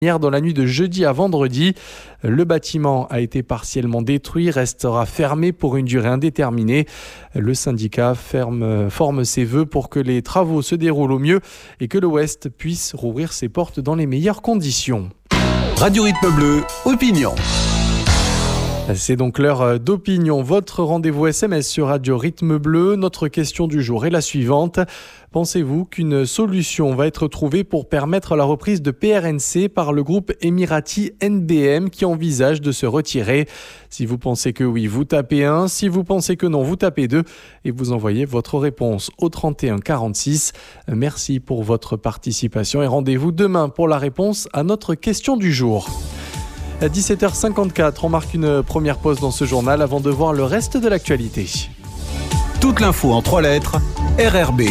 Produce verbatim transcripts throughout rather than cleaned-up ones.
Hier, dans la nuit de jeudi à vendredi, le bâtiment a été partiellement détruit, restera fermé pour une durée indéterminée. Le syndicat ferme, forme ses vœux pour que les travaux se déroulent au mieux et que le Ouest puisse rouvrir ses portes dans les meilleures conditions. Radio Rythme Bleu, opinion. C'est donc l'heure d'opinion. Votre rendez-vous S M S sur Radio Rythme Bleu. Notre question du jour est la suivante. Pensez-vous qu'une solution va être trouvée pour permettre la reprise de P R N C par le groupe émirati N B M qui envisage de se retirer? Si vous pensez que oui, vous tapez un. Si vous pensez que non, vous tapez deux. Et vous envoyez votre réponse au trente et un quarante-six. Merci pour votre participation et rendez-vous demain pour la réponse à notre question du jour. À dix-sept heures cinquante-quatre, on marque une première pause dans ce journal avant de voir le reste de l'actualité. Toute l'info en trois lettres, R R B.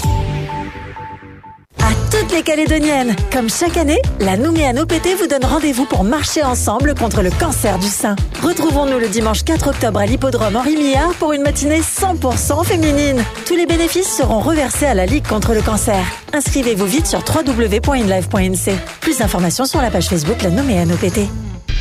À toutes les Calédoniennes, comme chaque année, la Nouméane O P T vous donne rendez-vous pour marcher ensemble contre le cancer du sein. Retrouvons-nous le dimanche quatre octobre à l'hippodrome Henri Millard pour une matinée cent pour cent féminine. Tous les bénéfices seront reversés à la Ligue contre le cancer. Inscrivez-vous vite sur w w w point inlive point n c. Plus d'informations sur la page Facebook La Nouméane O P T.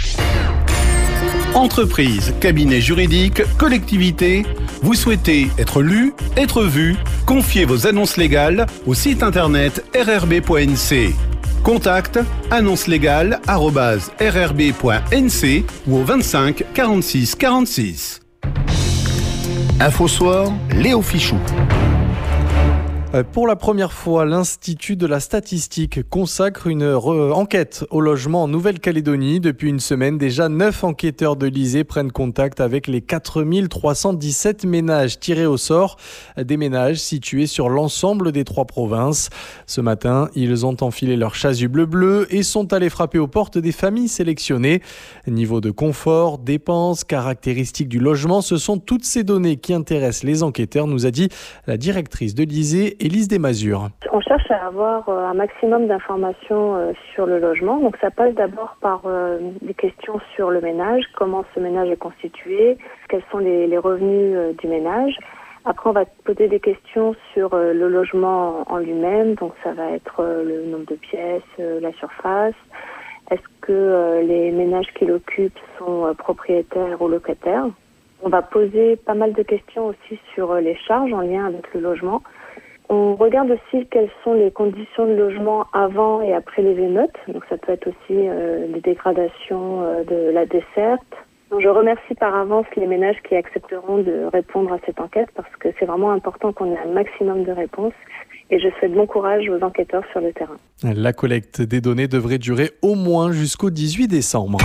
Entreprise, cabinet juridique, collectivité, vous souhaitez être lu, être vu? Confiez vos annonces légales au site internet r r b point n c. Contact annonce légale arobase r r b point n c ou au vingt-cinq quarante-six quarante-six. Infosoir, Léo Fichou. Pour la première fois, l'Institut de la statistique consacre une re- enquête au logement en Nouvelle-Calédonie. Depuis une semaine, déjà neuf enquêteurs de l'I S E E prennent contact avec les quatre mille trois cent dix-sept ménages tirés au sort, des ménages situés sur l'ensemble des trois provinces. Ce matin, ils ont enfilé leur chasuble bleu et sont allés frapper aux portes des familles sélectionnées. Niveau de confort, dépenses, caractéristiques du logement, ce sont toutes ces données qui intéressent les enquêteurs, nous a dit la directrice de l'I S E E, Élise Desmazures. On cherche à avoir un maximum d'informations sur le logement. Donc ça passe d'abord par des questions sur le ménage, comment ce ménage est constitué, quels sont les, les revenus du ménage. Après, on va poser des questions sur le logement en lui-même. Donc ça va être le nombre de pièces, la surface. Est-ce que les ménages qui l'occupent sont propriétaires ou locataires? On va poser pas mal de questions aussi sur les charges en lien avec le logement. On regarde aussi quelles sont les conditions de logement avant et après les émeutes. Donc ça peut être aussi euh, des dégradations euh, de la desserte. Donc je remercie par avance les ménages qui accepteront de répondre à cette enquête parce que c'est vraiment important qu'on ait un maximum de réponses. Et je souhaite bon courage aux enquêteurs sur le terrain. La collecte des données devrait durer au moins jusqu'au dix-huit décembre.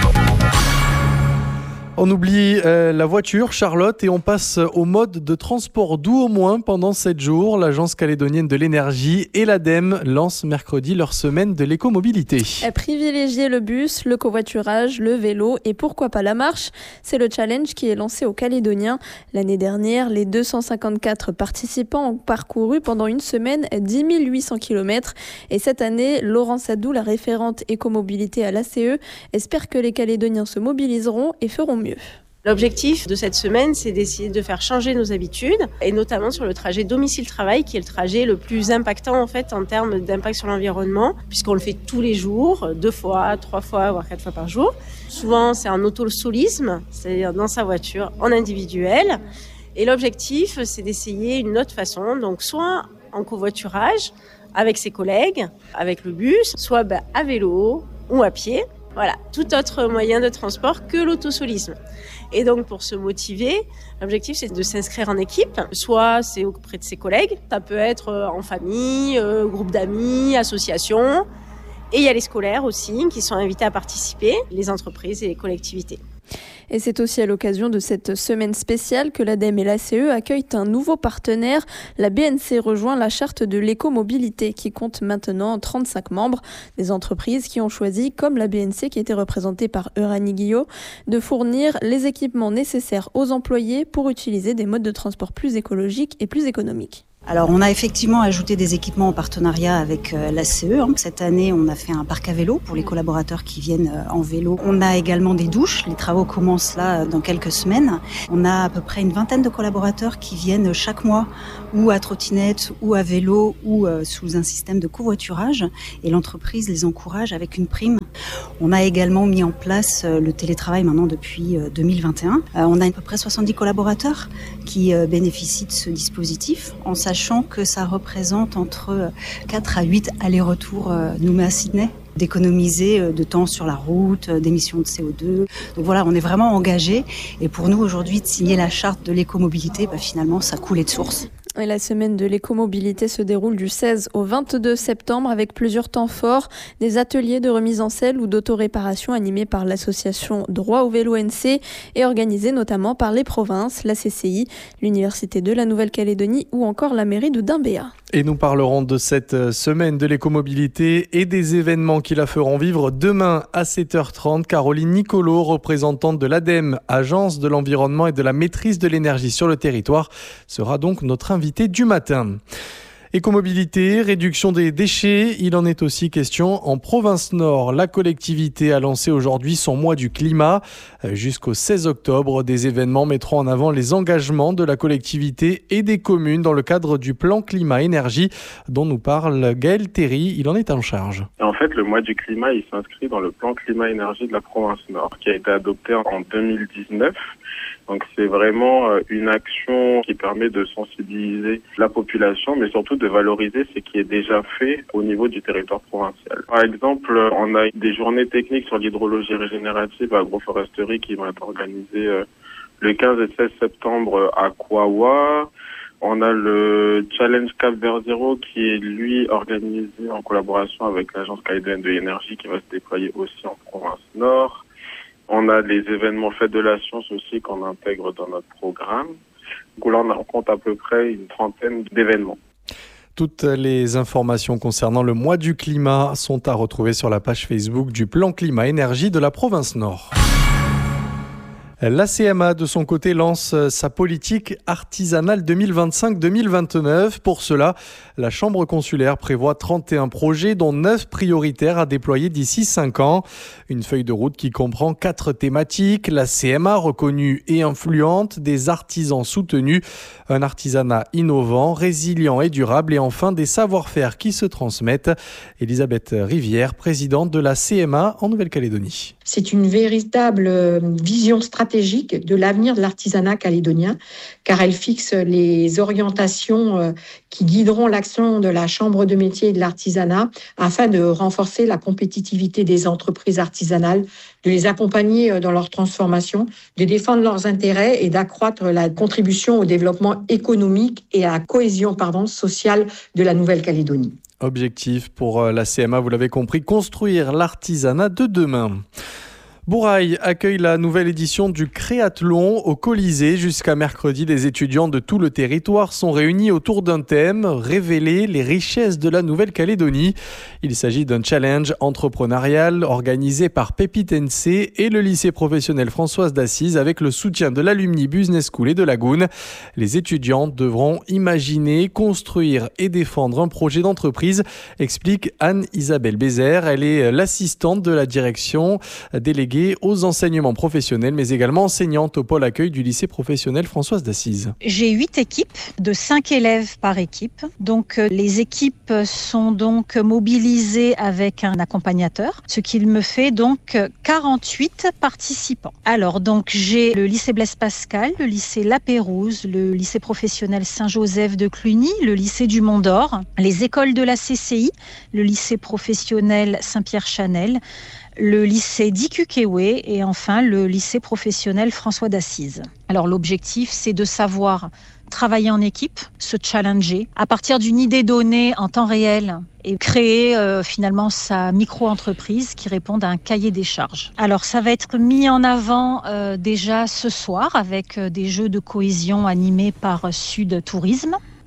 On oublie euh, la voiture, Charlotte, et on passe au mode de transport doux au moins pendant sept jours. L'Agence calédonienne de l'énergie et l'ADEME lancent mercredi leur semaine de l'écomobilité. Privilégier le bus, le covoiturage, le vélo et pourquoi pas la marche, c'est le challenge qui est lancé aux Calédoniens. L'année dernière, les deux cent cinquante-quatre participants ont parcouru pendant une semaine dix mille huit cents kilomètres. Et cette année, Laurence Adou, la référente écomobilité à l'A C E, espère que les Calédoniens se mobiliseront et feront mieux. L'objectif de cette semaine, c'est d'essayer de faire changer nos habitudes, et notamment sur le trajet domicile-travail, qui est le trajet le plus impactant en fait en termes d'impact sur l'environnement, puisqu'on le fait tous les jours, deux fois, trois fois, voire quatre fois par jour. Souvent, c'est un autosolisme, c'est-à-dire dans sa voiture, en individuel. Et l'objectif, c'est d'essayer une autre façon, donc soit en covoiturage, avec ses collègues, avec le bus, soit ben, à vélo ou à pied. Voilà, tout autre moyen de transport que l'autosolisme. Et donc, pour se motiver, l'objectif, c'est de s'inscrire en équipe. Soit c'est auprès de ses collègues, ça peut être en famille, euh, groupe d'amis, association. Et il y a les scolaires aussi qui sont invités à participer, les entreprises et les collectivités. Et c'est aussi à l'occasion de cette semaine spéciale que l'ADEME et l'A C E accueillent un nouveau partenaire. La B N C rejoint la charte de l'écomobilité qui compte maintenant trente-cinq membres. Des entreprises qui ont choisi, comme la B N C qui était représentée par Eurani Guillot, de fournir les équipements nécessaires aux employés pour utiliser des modes de transport plus écologiques et plus économiques. Alors on a effectivement ajouté des équipements en partenariat avec euh, l'A C E. Hein. Cette année, on a fait un parc à vélo pour les collaborateurs qui viennent euh, en vélo. On a également des douches. Les travaux commencent là euh, dans quelques semaines. On a à peu près une vingtaine de collaborateurs qui viennent chaque mois ou à trottinette ou à vélo ou euh, sous un système de covoiturage. Et l'entreprise les encourage avec une prime. On a également mis en place euh, le télétravail maintenant depuis euh, deux mille vingt et un. Euh, on a à peu près soixante-dix collaborateurs qui euh, bénéficient de ce dispositif en sachant que ça représente entre quatre à huit allers-retours Nouméa-Sydney, d'économiser de temps sur la route, d'émissions de C O deux. Donc voilà, on est vraiment engagés. Et pour nous, aujourd'hui, de signer la charte de l'écomobilité, bah, finalement, ça coulait de source. Et la semaine de l'écomobilité se déroule du seize au vingt-deux septembre avec plusieurs temps forts, des ateliers de remise en selle ou d'autoréparation animés par l'association Droit au vélo N C et organisés notamment par les provinces, la C C I, l'Université de la Nouvelle-Calédonie ou encore la mairie de Doumbéa. Et nous parlerons de cette semaine de l'écomobilité et des événements qui la feront vivre demain à sept heures trente. Caroline Nicolo, représentante de l'ADEME, Agence de l'environnement et de la maîtrise de l'énergie sur le territoire, sera donc notre invitée du matin. Écomobilité, réduction des déchets, il en est aussi question en province Nord. La collectivité a lancé aujourd'hui son mois du climat. Jusqu'au seize octobre, des événements mettront en avant les engagements de la collectivité et des communes dans le cadre du plan climat-énergie dont nous parle Gaël Terry. Il en est en charge. En fait, le mois du climat, il s'inscrit dans le plan climat-énergie de la province Nord qui a été adopté en deux mille dix-neuf. Donc c'est vraiment une action qui permet de sensibiliser la population, mais surtout de valoriser ce qui est déjà fait au niveau du territoire provincial. Par exemple, on a des journées techniques sur l'hydrologie régénérative à agroforesterie qui vont être organisées le quinze et seize septembre à Kawa. On a le Challenge Cap Vert Zéro qui est lui organisé en collaboration avec l'Agence calédonienne de l'énergie qui va se déployer aussi en province Nord. On a les événements Fête de la Science aussi qu'on intègre dans notre programme. Donc là, on compte à peu près une trentaine d'événements. Toutes les informations concernant le mois du climat sont à retrouver sur la page Facebook du plan climat-énergie de la province Nord. La C M A, de son côté, lance sa politique artisanale deux mille vingt-cinq deux mille vingt-neuf. Pour cela, la Chambre consulaire prévoit trente et un projets, dont neuf prioritaires à déployer d'ici cinq ans. Une feuille de route qui comprend quatre thématiques. La C M A reconnue et influente, des artisans soutenus, un artisanat innovant, résilient et durable, et enfin des savoir-faire qui se transmettent. Elisabeth Rivière, présidente de la C M A en Nouvelle-Calédonie. C'est une véritable vision stratégique de l'avenir de l'artisanat calédonien, car elle fixe les orientations qui guideront l'action de la Chambre de métiers et de l'artisanat afin de renforcer la compétitivité des entreprises artisanales, de les accompagner dans leur transformation, de défendre leurs intérêts et d'accroître la contribution au développement économique et à la cohésion pardon, sociale de la Nouvelle-Calédonie. Objectif pour la C M A, vous l'avez compris, construire l'artisanat de demain. Bourail accueille la nouvelle édition du Créathlon au Colisée. Jusqu'à mercredi, les étudiants de tout le territoire sont réunis autour d'un thème, révéler les richesses de la Nouvelle-Calédonie. Il s'agit d'un challenge entrepreneurial organisé par Pépite N C et le lycée professionnel Françoise d'Assise avec le soutien de l'Alumni Business School et de Lagoon. Les étudiants devront imaginer, construire et défendre un projet d'entreprise, explique Anne-Isabelle Bézère. Elle est l'assistante de la direction déléguée aux enseignements professionnels, mais également enseignante au pôle accueil du lycée professionnel Françoise d'Assise. J'ai huit équipes de cinq élèves par équipe. Donc les équipes sont donc mobilisées avec un accompagnateur, ce qui me fait donc quarante-huit participants. Alors donc j'ai le lycée Blaise Pascal, le lycée La Pérouse, le lycée professionnel Saint-Joseph de Cluny, le lycée du Mont d'Or, les écoles de la C C I, le lycée professionnel Saint-Pierre-Chanel, le lycée d'Ikukewe et enfin le lycée professionnel François d'Assise. Alors l'objectif, c'est de savoir travailler en équipe, se challenger à partir d'une idée donnée en temps réel et créer euh, finalement sa micro-entreprise qui réponde à un cahier des charges. Alors ça va être mis en avant euh, déjà ce soir avec euh, des jeux de cohésion animés par Sud Tourisme.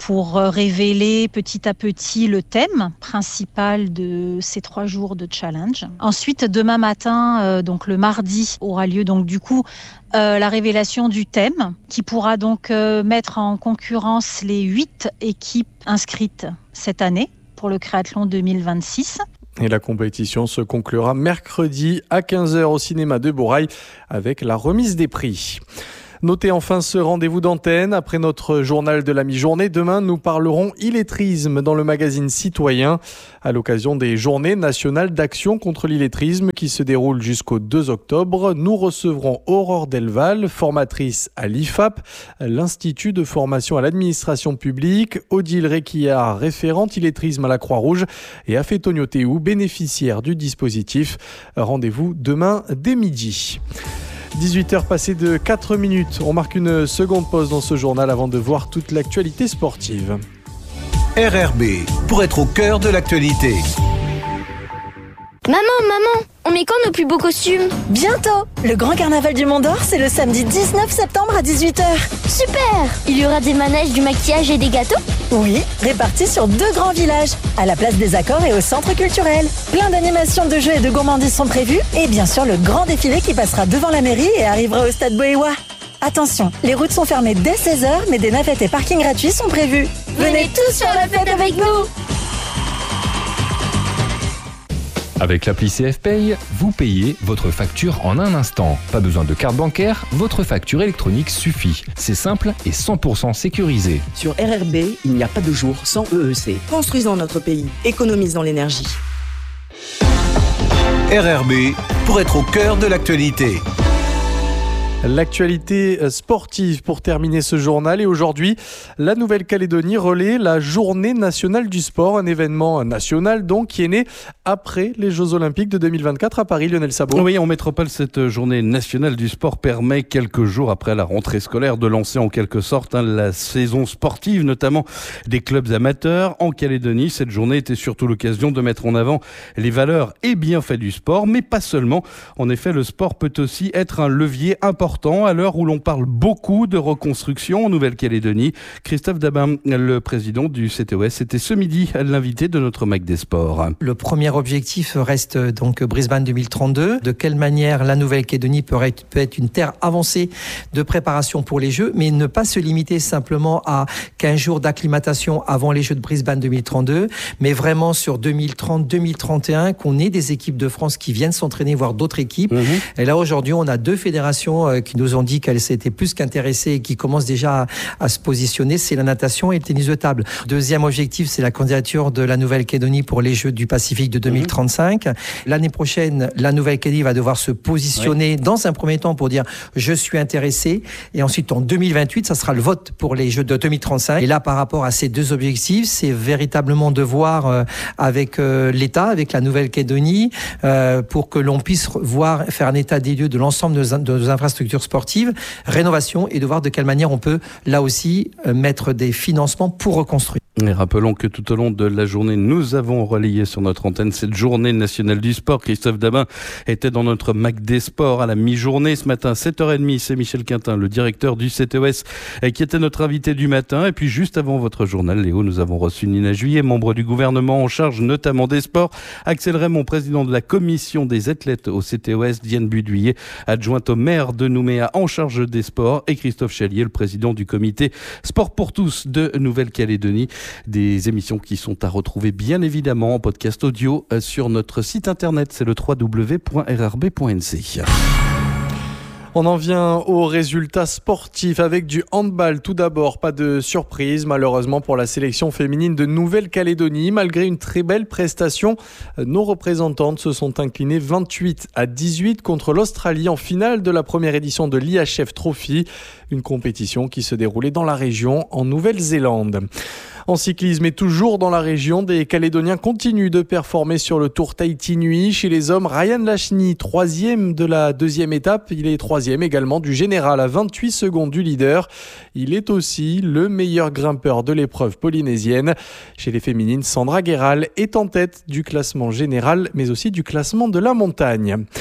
pour révéler petit à petit le thème principal de ces trois jours de challenge. Ensuite, demain matin, euh, donc le mardi, aura lieu donc du coup euh, la révélation du thème qui pourra donc euh, mettre en concurrence les huit équipes inscrites cette année pour le Créathlon deux mille vingt-six. Et la compétition se conclura mercredi à quinze heures au cinéma de Bourail avec la remise des prix. Notez enfin ce rendez-vous d'antenne. Après notre journal de la mi-journée, demain nous parlerons illettrisme dans le magazine Citoyen à l'occasion des Journées nationales d'action contre l'illettrisme qui se déroulent jusqu'au deux octobre. Nous recevrons Aurore Delval, formatrice à l'I F A P, l'Institut de formation à l'administration publique, Odile Requillard, référente illettrisme à la Croix-Rouge et Afetonio Théou, bénéficiaire du dispositif. Rendez-vous demain dès midi. dix-huit heures passées de quatre minutes. On marque une seconde pause dans ce journal avant de voir toute l'actualité sportive. R R B, pour être au cœur de l'actualité. Maman, maman, on met quand nos plus beaux costumes ? Bientôt. Le grand carnaval du Mont d'Or, c'est le samedi dix-neuf septembre à dix-huit heures. Super ! Il y aura des manèges, du maquillage et des gâteaux ? Oui, répartis sur deux grands villages, à la place des Accords et au centre culturel. Plein d'animations, de jeux et de gourmandises sont prévues. Et bien sûr, le grand défilé qui passera devant la mairie et arrivera au stade Boéois. Attention, les routes sont fermées dès seize heures, mais des navettes et parkings gratuits sont prévus. Venez tous faire la fête avec nous ! Avec l'appli C F Pay, vous payez votre facture en un instant. Pas besoin de carte bancaire, votre facture électronique suffit. C'est simple et cent pour cent sécurisé. Sur R R B, il n'y a pas de jour sans E E C. Construisons notre pays, économisons l'énergie. R R B, pour être au cœur de l'actualité. L'actualité sportive pour terminer ce journal. Et aujourd'hui, la Nouvelle-Calédonie relaie la Journée nationale du sport, un événement national donc qui est né après les Jeux Olympiques de deux mille vingt-quatre à Paris. Lionel Sabot. Oui, en métropole, cette Journée nationale du sport permet quelques jours après la rentrée scolaire de lancer en quelque sorte hein, la saison sportive, notamment des clubs amateurs. En Calédonie, cette journée était surtout l'occasion de mettre en avant les valeurs et bienfaits du sport, mais pas seulement. En effet, le sport peut aussi être un levier important à l'heure où l'on parle beaucoup de reconstruction en Nouvelle-Calédonie. Christophe Dabin, le président du C T O S, était ce midi l'invité de notre Mac des Sports. Le premier objectif reste donc Brisbane deux mille trente-deux. De quelle manière la Nouvelle-Calédonie peut être une terre avancée de préparation pour les Jeux, mais ne pas se limiter simplement à quinze jours d'acclimatation avant les Jeux de Brisbane deux mille trente-deux, mais vraiment sur deux mille trente deux mille trente et un, qu'on ait des équipes de France qui viennent s'entraîner, voire d'autres équipes. Mmh. Et là, aujourd'hui, on a deux fédérations euh, qui nous ont dit qu'elles s'étaient plus qu'intéressées et qui commencent déjà à, à se positionner, c'est la natation et le tennis de table. Deuxième objectif, c'est la candidature de la Nouvelle-Calédonie pour les Jeux du Pacifique de deux mille trente-cinq. Mmh. L'année prochaine, la Nouvelle-Calédonie va devoir se positionner oui. dans un premier temps pour dire « je suis intéressé ». Et ensuite, en deux mille vingt-huit, ça sera le vote pour les Jeux de deux mille trente-cinq. Et là, par rapport à ces deux objectifs, c'est véritablement de voir euh, avec euh, l'État, avec la Nouvelle-Calédonie, euh, pour que l'on puisse voir, faire un état des lieux de l'ensemble de nos, de nos infrastructures sportive, rénovation et de voir de quelle manière on peut là aussi mettre des financements pour reconstruire. Et rappelons que tout au long de la journée, nous avons relayé sur notre antenne cette journée nationale du sport. Christophe Dabin était dans notre Mac des Sports à la mi-journée. Ce matin, sept heures trente, c'est Michel Quintin, le directeur du C T O S, qui était notre invité du matin. Et puis juste avant votre journal, Léo, nous avons reçu Nina Juillet, membre du gouvernement en charge notamment des sports. Axel Raymond, président de la commission des athlètes au C T O S. Diane Buduyer, adjointe au maire de Nouméa en charge des sports. Et Christophe Chalier, le président du comité Sport pour tous de Nouvelle-Calédonie. Des émissions qui sont à retrouver bien évidemment en podcast audio sur notre site internet, c'est le w w w point r r b point n c. On en vient aux résultats sportifs avec du handball. Tout d'abord, pas de surprise malheureusement pour la sélection féminine de Nouvelle-Calédonie. Malgré une très belle prestation, nos représentantes se sont inclinées vingt-huit à dix-huit contre l'Australie en finale de la première édition de l'I H F Trophy, une compétition qui se déroulait dans la région en Nouvelle-Zélande. En cyclisme et toujours dans la région, des Calédoniens continuent de performer sur le Tour Tahiti Nui. Chez les hommes, Ryan Lachny, troisième de la deuxième étape. Il est troisième également du général à vingt-huit secondes du leader. Il est aussi le meilleur grimpeur de l'épreuve polynésienne. Chez les féminines, Sandra Guéral est en tête du classement général, mais aussi du classement de la montagne.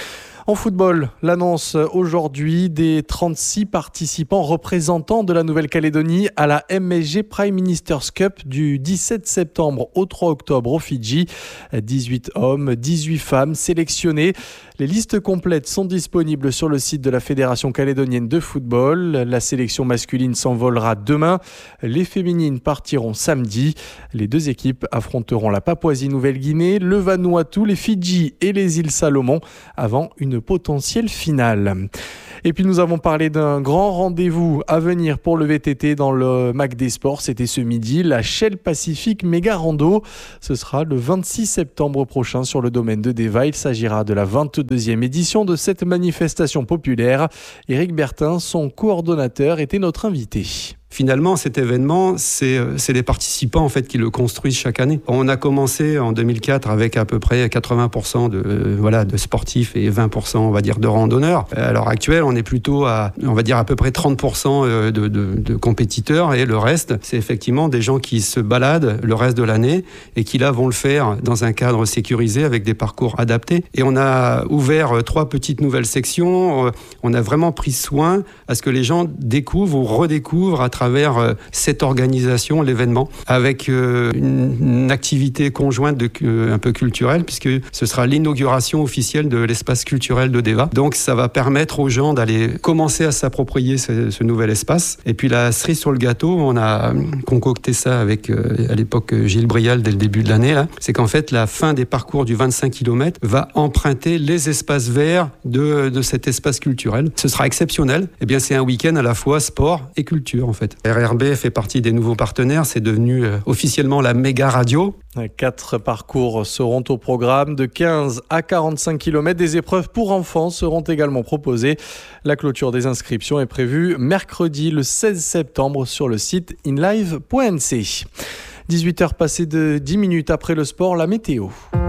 En football, l'annonce aujourd'hui des trente-six participants représentants de la Nouvelle-Calédonie à la M S G Prime Minister's Cup du dix-sept septembre au trois octobre au Fidji. dix-huit hommes, dix-huit femmes sélectionnés. Les listes complètes sont disponibles sur le site de la Fédération calédonienne de football. La sélection masculine s'envolera demain. Les féminines partiront samedi. Les deux équipes affronteront la Papouasie-Nouvelle-Guinée, le Vanuatu, les Fidji et les îles Salomon avant une potentielle finale. Et puis nous avons parlé d'un grand rendez-vous à venir pour le V T T dans le M A C des Sports. C'était ce midi, la Shell Pacific Méga Rando. Ce sera le vingt-six septembre prochain sur le domaine de Deva. Il s'agira de la vingt-deuxième édition de cette manifestation populaire. Éric Bertin, son coordonnateur, était notre invité. Finalement, cet événement, c'est, c'est les participants en fait qui le construisent chaque année. On a commencé en deux mille quatre avec à peu près quatre-vingts pour cent de, euh, voilà, de sportifs et vingt pour cent, on va dire, de randonneurs. À l'heure actuelle, on est plutôt à, on va dire, à peu près trente pour cent de, de, de compétiteurs et le reste, c'est effectivement des gens qui se baladent le reste de l'année et qui là vont le faire dans un cadre sécurisé avec des parcours adaptés. Et on a ouvert trois petites nouvelles sections. On a vraiment pris soin à ce que les gens découvrent ou redécouvrent à travers travers cette organisation, l'événement, avec une, une activité conjointe de, un peu culturelle, puisque ce sera l'inauguration officielle de l'espace culturel de Deva. Donc ça va permettre aux gens d'aller commencer à s'approprier ce, ce nouvel espace. Et puis la cerise sur le gâteau, on a concocté ça avec, à l'époque, Gilles Brial dès le début de l'année, là, c'est qu'en fait, la fin des parcours du vingt-cinq kilomètres va emprunter les espaces verts de, de cet espace culturel. Ce sera exceptionnel. Eh bien, c'est un week-end à la fois sport et culture, en fait. R R B fait partie des nouveaux partenaires, c'est devenu euh, officiellement la méga radio. Quatre parcours seront au programme de quinze à quarante-cinq kilomètres. Des épreuves pour enfants seront également proposées. La clôture des inscriptions est prévue mercredi le seize septembre sur le site inlive point n c. dix-huit heures passées de dix minutes après le sport, la météo.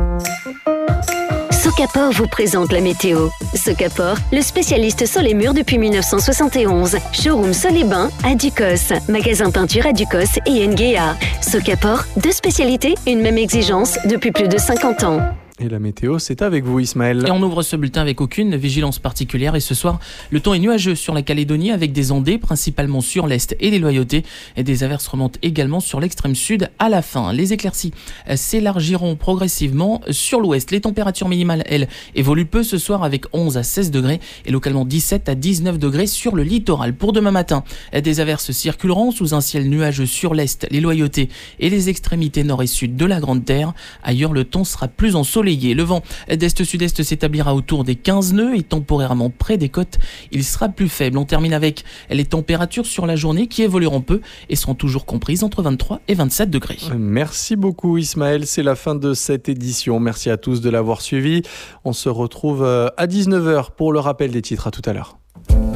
Socapor vous présente la météo. Socapor, le spécialiste sol et murs depuis mille neuf cent soixante et onze. Showroom sol et bain à Ducos. Magasin peinture à Ducos et Nguea. Socapor, deux spécialités, une même exigence depuis plus de cinquante ans. Et la météo, c'est avec vous, Ismaël. Et on ouvre ce bulletin avec aucune vigilance particulière. Et ce soir, le temps est nuageux sur la Calédonie avec des ondées, principalement sur l'est et les Loyautés. Et des averses remontent également sur l'extrême sud à la fin. Les éclaircies s'élargiront progressivement sur l'ouest. Les températures minimales, elles, évoluent peu ce soir avec onze à seize degrés et localement dix-sept à dix-neuf degrés sur le littoral. Pour demain matin, des averses circuleront sous un ciel nuageux sur l'est, les Loyautés et les extrémités nord et sud de la Grande Terre. Ailleurs, le temps sera plus ensoleillé. Le vent d'est-sud-est s'établira autour des quinze nœuds et temporairement près des côtes, il sera plus faible. On termine avec les températures sur la journée qui évolueront peu et seront toujours comprises entre vingt-trois et vingt-sept degrés. Merci beaucoup Ismaël, c'est la fin de cette édition. Merci à tous de l'avoir suivi. On se retrouve à dix-neuf heures pour le rappel des titres. À tout à l'heure.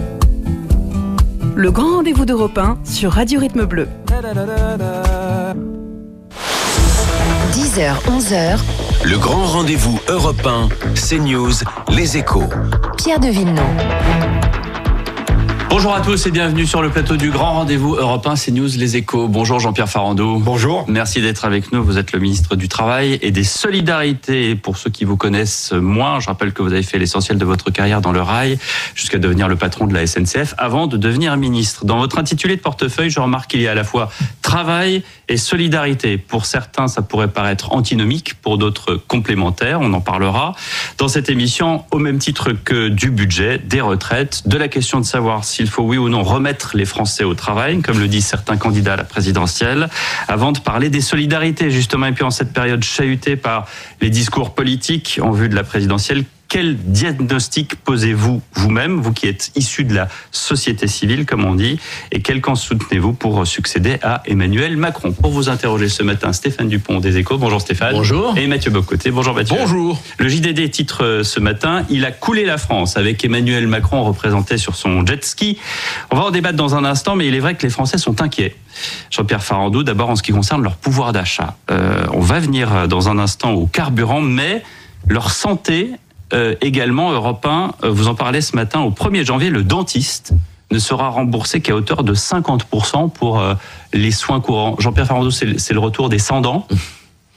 Le grand rendez-vous d'Europe un sur Radio Rythme Bleu. dix heures, onze heures. Le grand rendez-vous Europe un, CNews, Les Échos. Pierre de Villeneuve. Bonjour à tous et bienvenue sur le plateau du grand rendez-vous Europe un, CNews, Les Échos. Bonjour Jean-Pierre Farandou. Bonjour. Merci d'être avec nous. Vous êtes le ministre du Travail et des Solidarités. Pour ceux qui vous connaissent moins, je rappelle que vous avez fait l'essentiel de votre carrière dans le rail jusqu'à devenir le patron de la S N C F avant de devenir ministre. Dans votre intitulé de portefeuille, je remarque qu'il y a à la fois travail et solidarité. Pour certains, ça pourrait paraître antinomique, pour d'autres complémentaires. On en parlera dans cette émission au même titre que du budget, des retraites, de la question de savoir si il faut oui ou non remettre les Français au travail, comme le disent certains candidats à la présidentielle, avant de parler des solidarités, justement. Et puis en cette période chahutée par les discours politiques en vue de la présidentielle, quel diagnostic posez-vous vous-même, vous qui êtes issu de la société civile, comme on dit, et quel camp soutenez-vous pour succéder à Emmanuel Macron? Pour vous interroger ce matin, Stéphane Dupont des Échos. Bonjour Stéphane. Bonjour. Et Mathieu Bocoté. Bonjour Mathieu. Bonjour. Le J D D titre ce matin, il a coulé la France, avec Emmanuel Macron représenté sur son jet ski. On va en débattre dans un instant, mais il est vrai que les Français sont inquiets. Jean-Pierre Farandou, d'abord en ce qui concerne leur pouvoir d'achat. Euh, on va venir dans un instant au carburant, mais leur santé Euh, également, Europe un, euh, vous en parlez ce matin, au premier janvier, le dentiste ne sera remboursé qu'à hauteur de cinquante pour cent pour euh, les soins courants. Jean-Pierre Farandou, c'est, c'est le retour des sans-dents.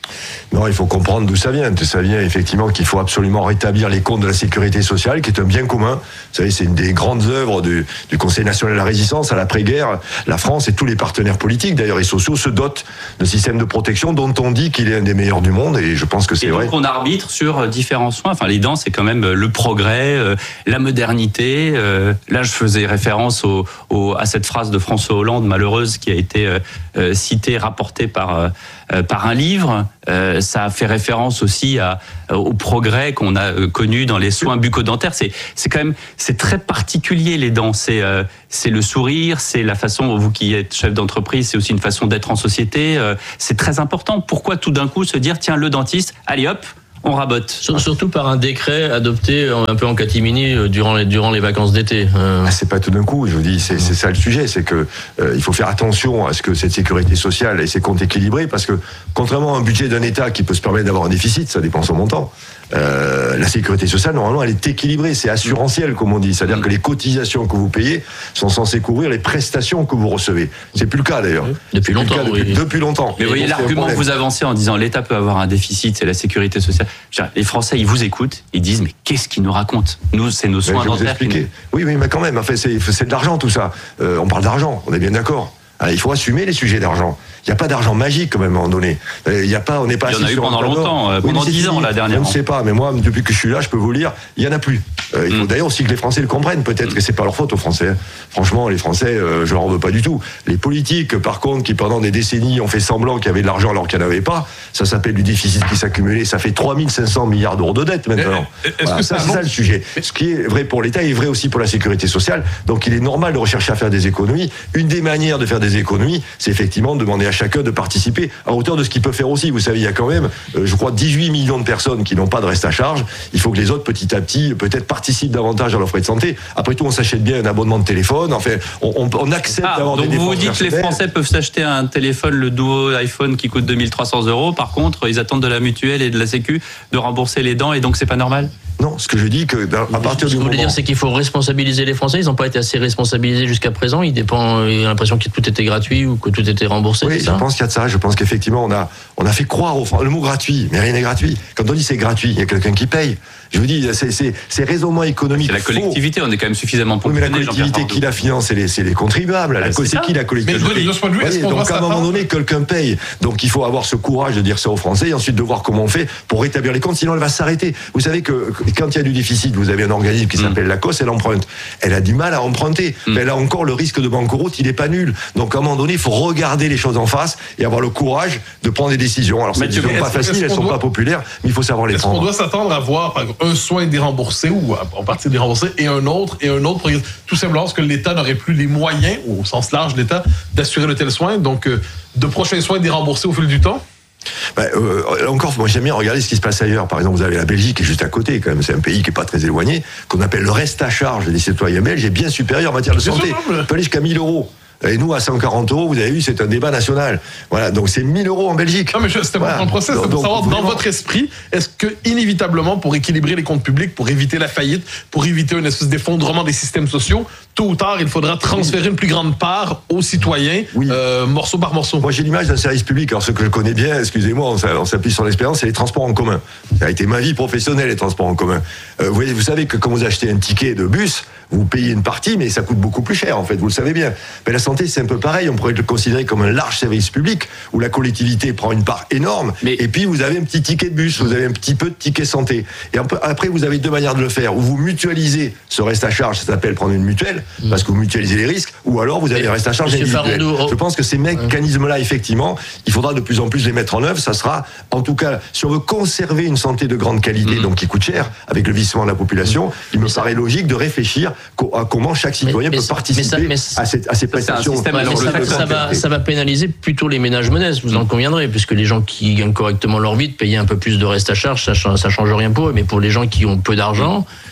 Non, il faut comprendre d'où ça vient. Ça vient effectivement qu'il faut absolument rétablir les comptes de la sécurité sociale, qui est un bien commun. Vous savez, c'est une des grandes œuvres du, du Conseil national de la résistance. À l'après-guerre, la France et tous les partenaires politiques, d'ailleurs et sociaux, se dotent de systèmes de protection dont on dit qu'il est un des meilleurs du monde, et je pense que c'est et vrai. Donc on arbitre sur différents soins. Enfin, les dents, c'est quand même le progrès, euh, la modernité. Euh, là, je faisais référence au, au, à cette phrase de François Hollande, malheureuse, qui a été euh, euh, citée, rapportée par, euh, par un livre. Euh, ça a fait référence aussi à, au progrès qu'on a euh, connu dans les soins bucco-dentaires. C'est, c'est quand même, c'est très particulier, les dents. C'est, euh, c'est le sourire, c'est la façon, vous qui êtes chef d'entreprise, c'est aussi une façon d'être en société. Euh, c'est très important. Pourquoi tout d'un coup se dire, tiens, le dentiste, allez hop, on rabote. Surtout par un décret adopté un peu en catimini durant les, durant les vacances d'été. Euh... Ah, c'est pas tout d'un coup, je vous dis, c'est, c'est ça le sujet, c'est que euh, il faut faire attention à ce que cette sécurité sociale et ses comptes équilibrés, parce que contrairement à un budget d'un État qui peut se permettre d'avoir un déficit, ça dépend son montant. Euh, la sécurité sociale, normalement, elle est équilibrée, c'est assurantiel, comme on dit. C'est-à-dire mmh. que les cotisations que vous payez sont censées couvrir les prestations que vous recevez. C'est plus le cas, d'ailleurs. Oui. Depuis longtemps, depuis, oui. depuis longtemps. Mais vous voyez, l'argument que vous avancez en disant l'État peut avoir un déficit, c'est la sécurité sociale. Les Français, ils vous écoutent, ils disent, mais qu'est-ce qu'ils nous racontent? Nous, c'est nos soins dentaires. Nous... Oui, oui, mais quand même, en fait, c'est, c'est de l'argent, tout ça. Euh, on parle d'argent, on est bien d'accord. Alors, il faut assumer les sujets d'argent. Il n'y a pas d'argent magique, quand même, à un moment donné. Il y a pas, on n'est pas. Il y en a eu pendant longtemps, euh, pendant dix ans, la dernière. Je ne sais pas, mais moi, depuis que je suis là, je peux vous le dire, il y en a plus. Euh, il faut mm. d'ailleurs aussi que les Français le comprennent. Peut-être mm. que c'est pas leur faute aux Français. Franchement, les Français, euh, je leur en veux pas du tout. Les politiques, par contre, qui pendant des décennies ont fait semblant qu'il y avait de l'argent alors qu'il n'y en avait pas, ça s'appelle du déficit qui s'accumulait. Ça fait trois mille cinq cents milliards d'euros de dette maintenant. Est-ce voilà, que ça, ça c'est ça le sujet. Ce qui est vrai pour l'État est vrai aussi pour la sécurité sociale. Donc, il est normal de rechercher à faire des économies. Une des manières de faire des économies, c'est effectivement de demander à chacun de participer à hauteur de ce qu'il peut faire aussi. Vous savez, il y a quand même, euh, je crois, dix-huit millions de personnes qui n'ont pas de reste à charge. Il faut que les autres, petit à petit, peut-être participent davantage à l'offre de santé. Après tout, on s'achète bien un abonnement de téléphone. Enfin, on, on, on accepte ah, d'avoir des dépenses. Donc vous vous dites que les Français peuvent s'acheter un téléphone, le Duo iPhone, qui coûte deux mille trois cents euros. Par contre, ils attendent de la mutuelle et de la Sécu de rembourser les dents, et donc c'est pas normal? Non, ce que je dis, que à partir du moment... Ce que vous voulez dire, c'est qu'il faut responsabiliser les Français. Ils n'ont pas été assez responsabilisés jusqu'à présent. Ils dépendent, il y a l'impression que tout était gratuit ou que tout était remboursé. Oui, c'est je ça pense qu'il y a de ça. Je pense qu'effectivement, on a, on a fait croire aux Français. Le mot gratuit, mais rien n'est gratuit. Quand on dit c'est gratuit, il y a quelqu'un qui paye. Je vous dis, c'est, c'est, c'est raisonnement économique. C'est la collectivité, faux. On est quand même suffisamment pour. Oui, mais la collectivité qui la finance, c'est les, c'est les contribuables. La, c'est, c'est qui la collectivité? Mais de ce point de vue, est-ce qu'on donc à un moment donné, quelqu'un paye. Donc il faut avoir ce courage de dire ça aux Français et ensuite de voir comment on fait pour rétablir les comptes. Sinon, elle va s'arrêter. Vous savez que quand il y a du déficit, vous avez un organisme qui s'appelle mmh. la C O S, elle emprunte. Elle a du mal à emprunter. Mmh. Mais elle a encore le risque de banqueroute, il n'est pas nul. Donc à un moment donné, il faut regarder les choses en face et avoir le courage de prendre des décisions. Alors, Mathieu, ces décisions ne sont pas faciles, elles ne sont doit... pas populaires, mais il faut savoir les est-ce prendre. Est-ce qu'on doit s'attendre à voir par exemple, un soin déremboursé ou en partie déremboursé et un autre et un autre, tout simplement parce que l'État n'aurait plus les moyens, au sens large de l'État, d'assurer de tels soins, donc euh, de prochains soins déremboursés au fil du temps? Ben, euh, encore, moi j'aime bien regarder ce qui se passe ailleurs. Par exemple, vous avez la Belgique qui est juste à côté, quand même. C'est un pays qui est pas très éloigné, qu'on appelle le reste à charge des citoyens belges, est bien supérieur en matière de santé. On peut aller jusqu'à mille euros. Et nous, à cent quarante euros, vous avez vu, c'est un débat national. Voilà, donc c'est mille euros en Belgique. Non, mais je, c'était voilà. mon procès, c'est pour savoir, vraiment... dans votre esprit, est-ce que, inévitablement, pour équilibrer les comptes publics, pour éviter la faillite, pour éviter une espèce d'effondrement des systèmes sociaux, tôt ou tard, il faudra transférer oui. une plus grande part aux citoyens, oui. euh, morceau par morceau? Moi, j'ai l'image d'un service public. Alors, ce que je connais bien, excusez-moi, on s'appuie sur l'expérience, c'est les transports en commun. Ça a été ma vie professionnelle, les transports en commun. Euh, vous voyez, vous savez que quand vous achetez un ticket de bus, vous payez une partie, mais ça coûte beaucoup plus cher, en fait, vous le savez bien. Mais la santé, c'est un peu pareil, on pourrait le considérer comme un large service public, où la collectivité prend une part énorme, mais... et puis vous avez un petit ticket de bus, vous avez un petit peu de ticket santé. Et après, vous avez deux manières de le faire, où vous mutualisez ce reste à charge, ça s'appelle prendre une mutuelle, mmh. parce que vous mutualisez les risques, ou alors vous avez un reste à charge individuel. Farandou... Je pense que ces mécanismes-là, effectivement, il faudra de plus en plus les mettre en œuvre, ça sera, en tout cas, si on veut conserver une santé de grande qualité, mmh. donc qui coûte cher, avec le vieillissement de la population, mmh. il me mais paraît ça... logique de réfléchir à comment chaque citoyen mais, peut mais, participer mais ça, mais, à, cette, à ces prestations. Ça, ça, ça, va, ça va pénaliser plutôt les ménages modestes, vous en conviendrez, puisque les gens qui gagnent correctement leur vie, de payer un peu plus de reste à charge, ça ne change rien pour eux. Mais pour les gens qui ont peu d'argent,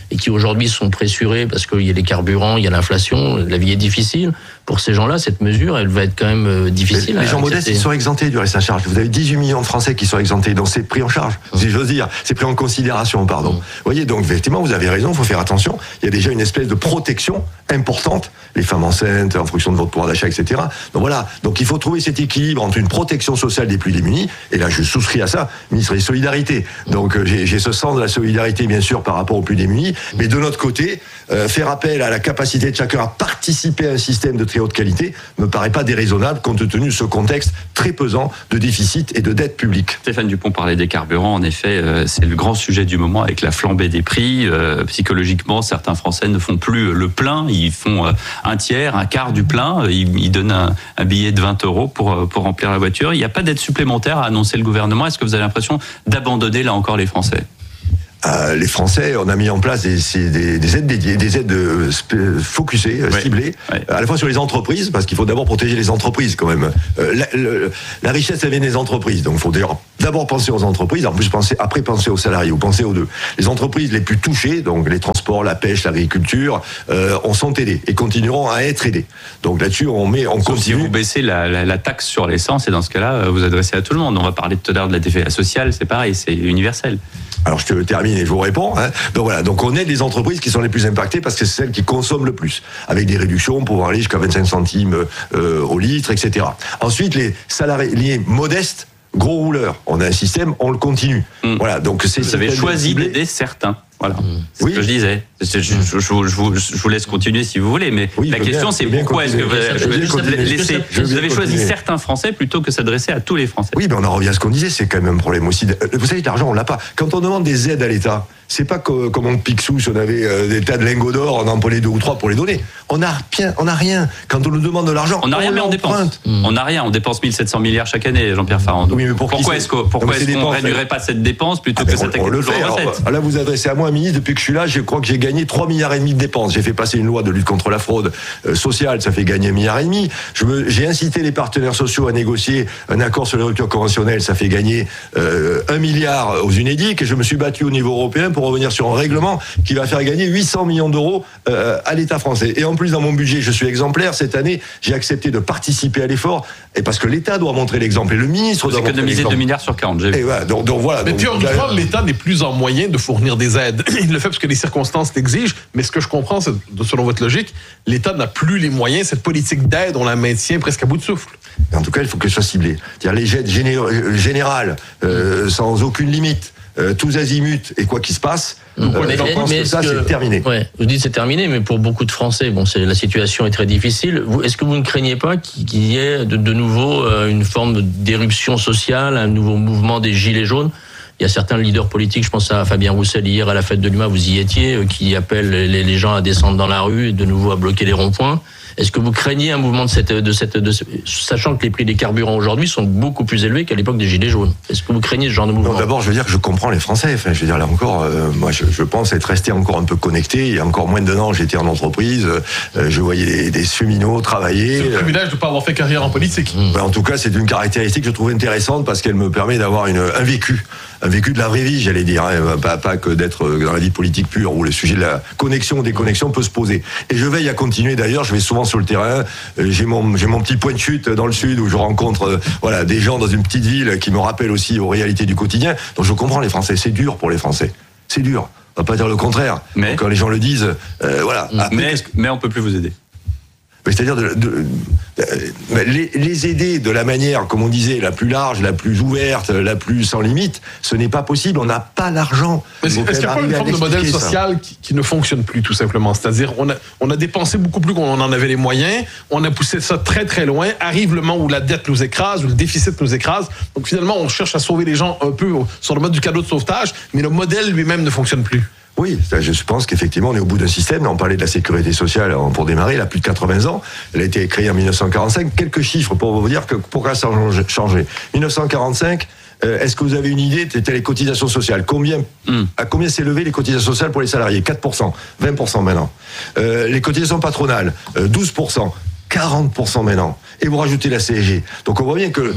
et qui aujourd'hui sont pressurés parce qu'il y a les carburants, il y a l'inflation, la vie est difficile. Pour ces gens-là, cette mesure, elle va être quand même difficile. Les, les gens modestes, ils sont exemptés du reste à charge. Vous avez dix-huit millions de Français qui sont exemptés, donc c'est pris en charge, mmh. si j'ose dire. C'est pris en considération, pardon. Mmh. Vous voyez, donc effectivement, vous avez raison, il faut faire attention. Il y a déjà une espèce de protection importante, les femmes enceintes, en fonction de votre pouvoir d'achat, et cetera. Donc voilà, donc il faut trouver cet équilibre entre une protection sociale des plus démunis, et là je souscris à ça, ministre des Solidarités. Donc euh, j'ai, j'ai ce sens de la solidarité, bien sûr, par rapport aux plus démunis, mais de notre côté, euh, faire appel à la capacité de chacun à participer à un système de très haute qualité me paraît pas déraisonnable compte tenu de ce contexte très pesant de déficit et de dette publique. Stéphane Dupont parlait des carburants, en effet, euh, c'est le grand sujet du moment avec la flambée des prix. Euh, psychologiquement, certains Français ne font plus le plein, ils font euh, un tiers, un quart du plein, ils, ils donnent un, un billet de vingt euros pour, pour remplir la voiture. Il n'y a pas d'aide supplémentaire à annoncer le gouvernement. Est-ce que vous avez l'impression d'abandonner là encore les Français ? Euh, les Français, on a mis en place des, des, des aides dédiées, des aides euh, focusées, euh, ouais, ciblées, ouais. à la fois sur les entreprises, parce qu'il faut d'abord protéger les entreprises quand même. Euh, la, le, la richesse, elle vient des entreprises, donc il faut d'ailleurs d'abord penser aux entreprises, en plus penser, après penser aux salariés, ou penser aux deux. Les entreprises les plus touchées, donc les transports, la pêche, l'agriculture, euh, on sont aidées et continueront à être aidées. Donc là-dessus, on met, on Sauf continue. Si vous baissez la, la, la taxe sur l'essence, et dans ce cas-là, vous adressez à tout le monde. On va parler tout à l'heure de la T V A sociale, c'est pareil, c'est universel. Alors je te termine et je vous réponds. Hein. Donc voilà, donc on aide les entreprises qui sont les plus impactées parce que c'est celles qui consomment le plus, avec des réductions pour aller jusqu'à vingt-cinq centimes euh, au litre, et cetera. Ensuite, les salariés modestes, gros rouleurs, on a un système, on le continue. Mmh. Voilà, donc c'est. Vous avez choisi d'aider certains. Voilà, c'est oui. ce que je disais. Je, je, je, je, vous, je vous laisse continuer si vous voulez, mais oui, la question bien, c'est pourquoi est-ce que vous, je, laissez, vous avez choisi certains Français plutôt que s'adresser à tous les Français. Oui, mais on en revient à ce qu'on disait, c'est quand même un problème aussi. Vous savez, l'argent, on l'a pas. Quand on demande des aides à l'État, c'est pas que, comme on pique sous, si on avait euh, des tas de lingots d'or, on en prenait deux ou trois pour les donner. On n'a rien, on n'a rien. Quand on nous demande de l'argent, on n'a rien, mais on dépense. Mmh. On n'a rien, on dépense mille sept cents milliards chaque année, Jean-Pierre Farandou. Oui, mais pour pourquoi est-ce, que, pourquoi est-ce qu'on ne réduirait pas cette dépense plutôt ah, que cette recette? Là, vous adressez à moi, ministre, depuis que je suis là, je crois que j'ai gagné trois milliards et demi de dépenses. J'ai fait passer une loi de lutte contre la fraude euh, sociale, ça fait gagner un milliard et demi. Je me, j'ai incité les partenaires sociaux à négocier un accord sur les ruptures conventionnelles, ça fait gagner euh, un milliard aux UNEDIC, et je me suis battu au niveau européen pour revenir sur un règlement qui va faire gagner huit cents millions d'euros euh, à l'État français. Et en plus, dans mon budget, je suis exemplaire. Cette année, j'ai accepté de participer à l'effort, et parce que l'État doit montrer l'exemple, et le ministre Vous doit montrer l'exemple. Vous économisez deux milliards sur quarante. J'ai vu. Et voilà, donc, donc voilà. Mais donc, théoriquement, l'État n'est plus en moyen de fournir des aides. Il le fait parce que les circonstances l'exigent, mais ce que je comprends, c'est, selon votre logique, l'État n'a plus les moyens. Cette politique d'aide, on la maintient presque à bout de souffle. En tout cas, il faut qu'elle soit ciblée. C'est-à-dire les aides géné- générales, euh, sans aucune limite, euh, tous azimuts, et quoi qu'il se passe, euh, mais, je pense mais que ça, que, c'est terminé. Ouais, vous dites c'est terminé, mais pour beaucoup de Français, bon, c'est, la situation est très difficile. Vous, est-ce que vous ne craignez pas qu'il y ait de, de nouveau euh, une forme d'éruption sociale, un nouveau mouvement des Gilets jaunes? Il y a certains leaders politiques, je pense à Fabien Roussel hier à la fête de l'U M A, vous y étiez, euh, qui appellent les, les gens à descendre dans la rue et de nouveau à bloquer les ronds-points. Est-ce que vous craignez un mouvement de cette, de cette, de, sachant que les prix des carburants aujourd'hui sont beaucoup plus élevés qu'à l'époque des Gilets jaunes? Est-ce que vous craignez ce genre de mouvement? Non, d'abord, je veux dire que je comprends les Français. Enfin, je veux dire là encore, euh, moi, je, je pense être resté encore un peu connecté. Il y a encore moins d'un an, j'étais en entreprise, euh, je voyais des, des cheminots travailler. C'est le privilège de ne pas avoir fait carrière en politique. Mmh. En tout cas, c'est une caractéristique que je trouve intéressante parce qu'elle me permet d'avoir une, un vécu. Un vécu de la vraie vie, j'allais dire, hein, pas, pas que d'être dans la vie politique pure où le sujet de la connexion ou déconnexion peut se poser. Et je veille à continuer d'ailleurs, je vais souvent sur le terrain, j'ai mon, j'ai mon petit point de chute dans le sud où je rencontre euh, voilà, des gens dans une petite ville qui me rappellent aussi aux réalités du quotidien. Donc je comprends les Français, c'est dur pour les Français, c'est dur, on va pas dire le contraire. Mais quand les gens le disent, euh, voilà. Après, mais, mais on peut plus vous aider. C'est-à-dire de, de, de, les, les aider de la manière, comme on disait, la plus large, la plus ouverte, la plus sans limite, ce n'est pas possible, on n'a pas l'argent. Mais est-ce qu'il n'y a pas une forme de modèle social qui, qui ne fonctionne plus, tout simplement? C'est-à-dire, on a, on a dépensé beaucoup plus qu'on en avait les moyens, on a poussé ça très très loin, arrive le moment où la dette nous écrase, où le déficit nous écrase, donc finalement on cherche à sauver les gens un peu sur le mode du cadeau de sauvetage, mais le modèle lui-même ne fonctionne plus. Oui, je pense qu'effectivement, on est au bout d'un système. On parlait de la sécurité sociale pour démarrer, elle a plus de quatre-vingts ans. Elle a été créée en dix-neuf cent quarante-cinq. Quelques chiffres pour vous dire que pourquoi ça a changé. dix-neuf cent quarante-cinq, euh, est-ce que vous avez une idée? C'était les cotisations sociales. Combien, mm. à combien s'est levé les cotisations sociales pour les salariés? quatre pour cent, vingt pour cent maintenant. Euh, les cotisations patronales, euh, douze pour cent, quarante pour cent maintenant. Et vous rajoutez la C S G. Donc on voit bien que... Mm.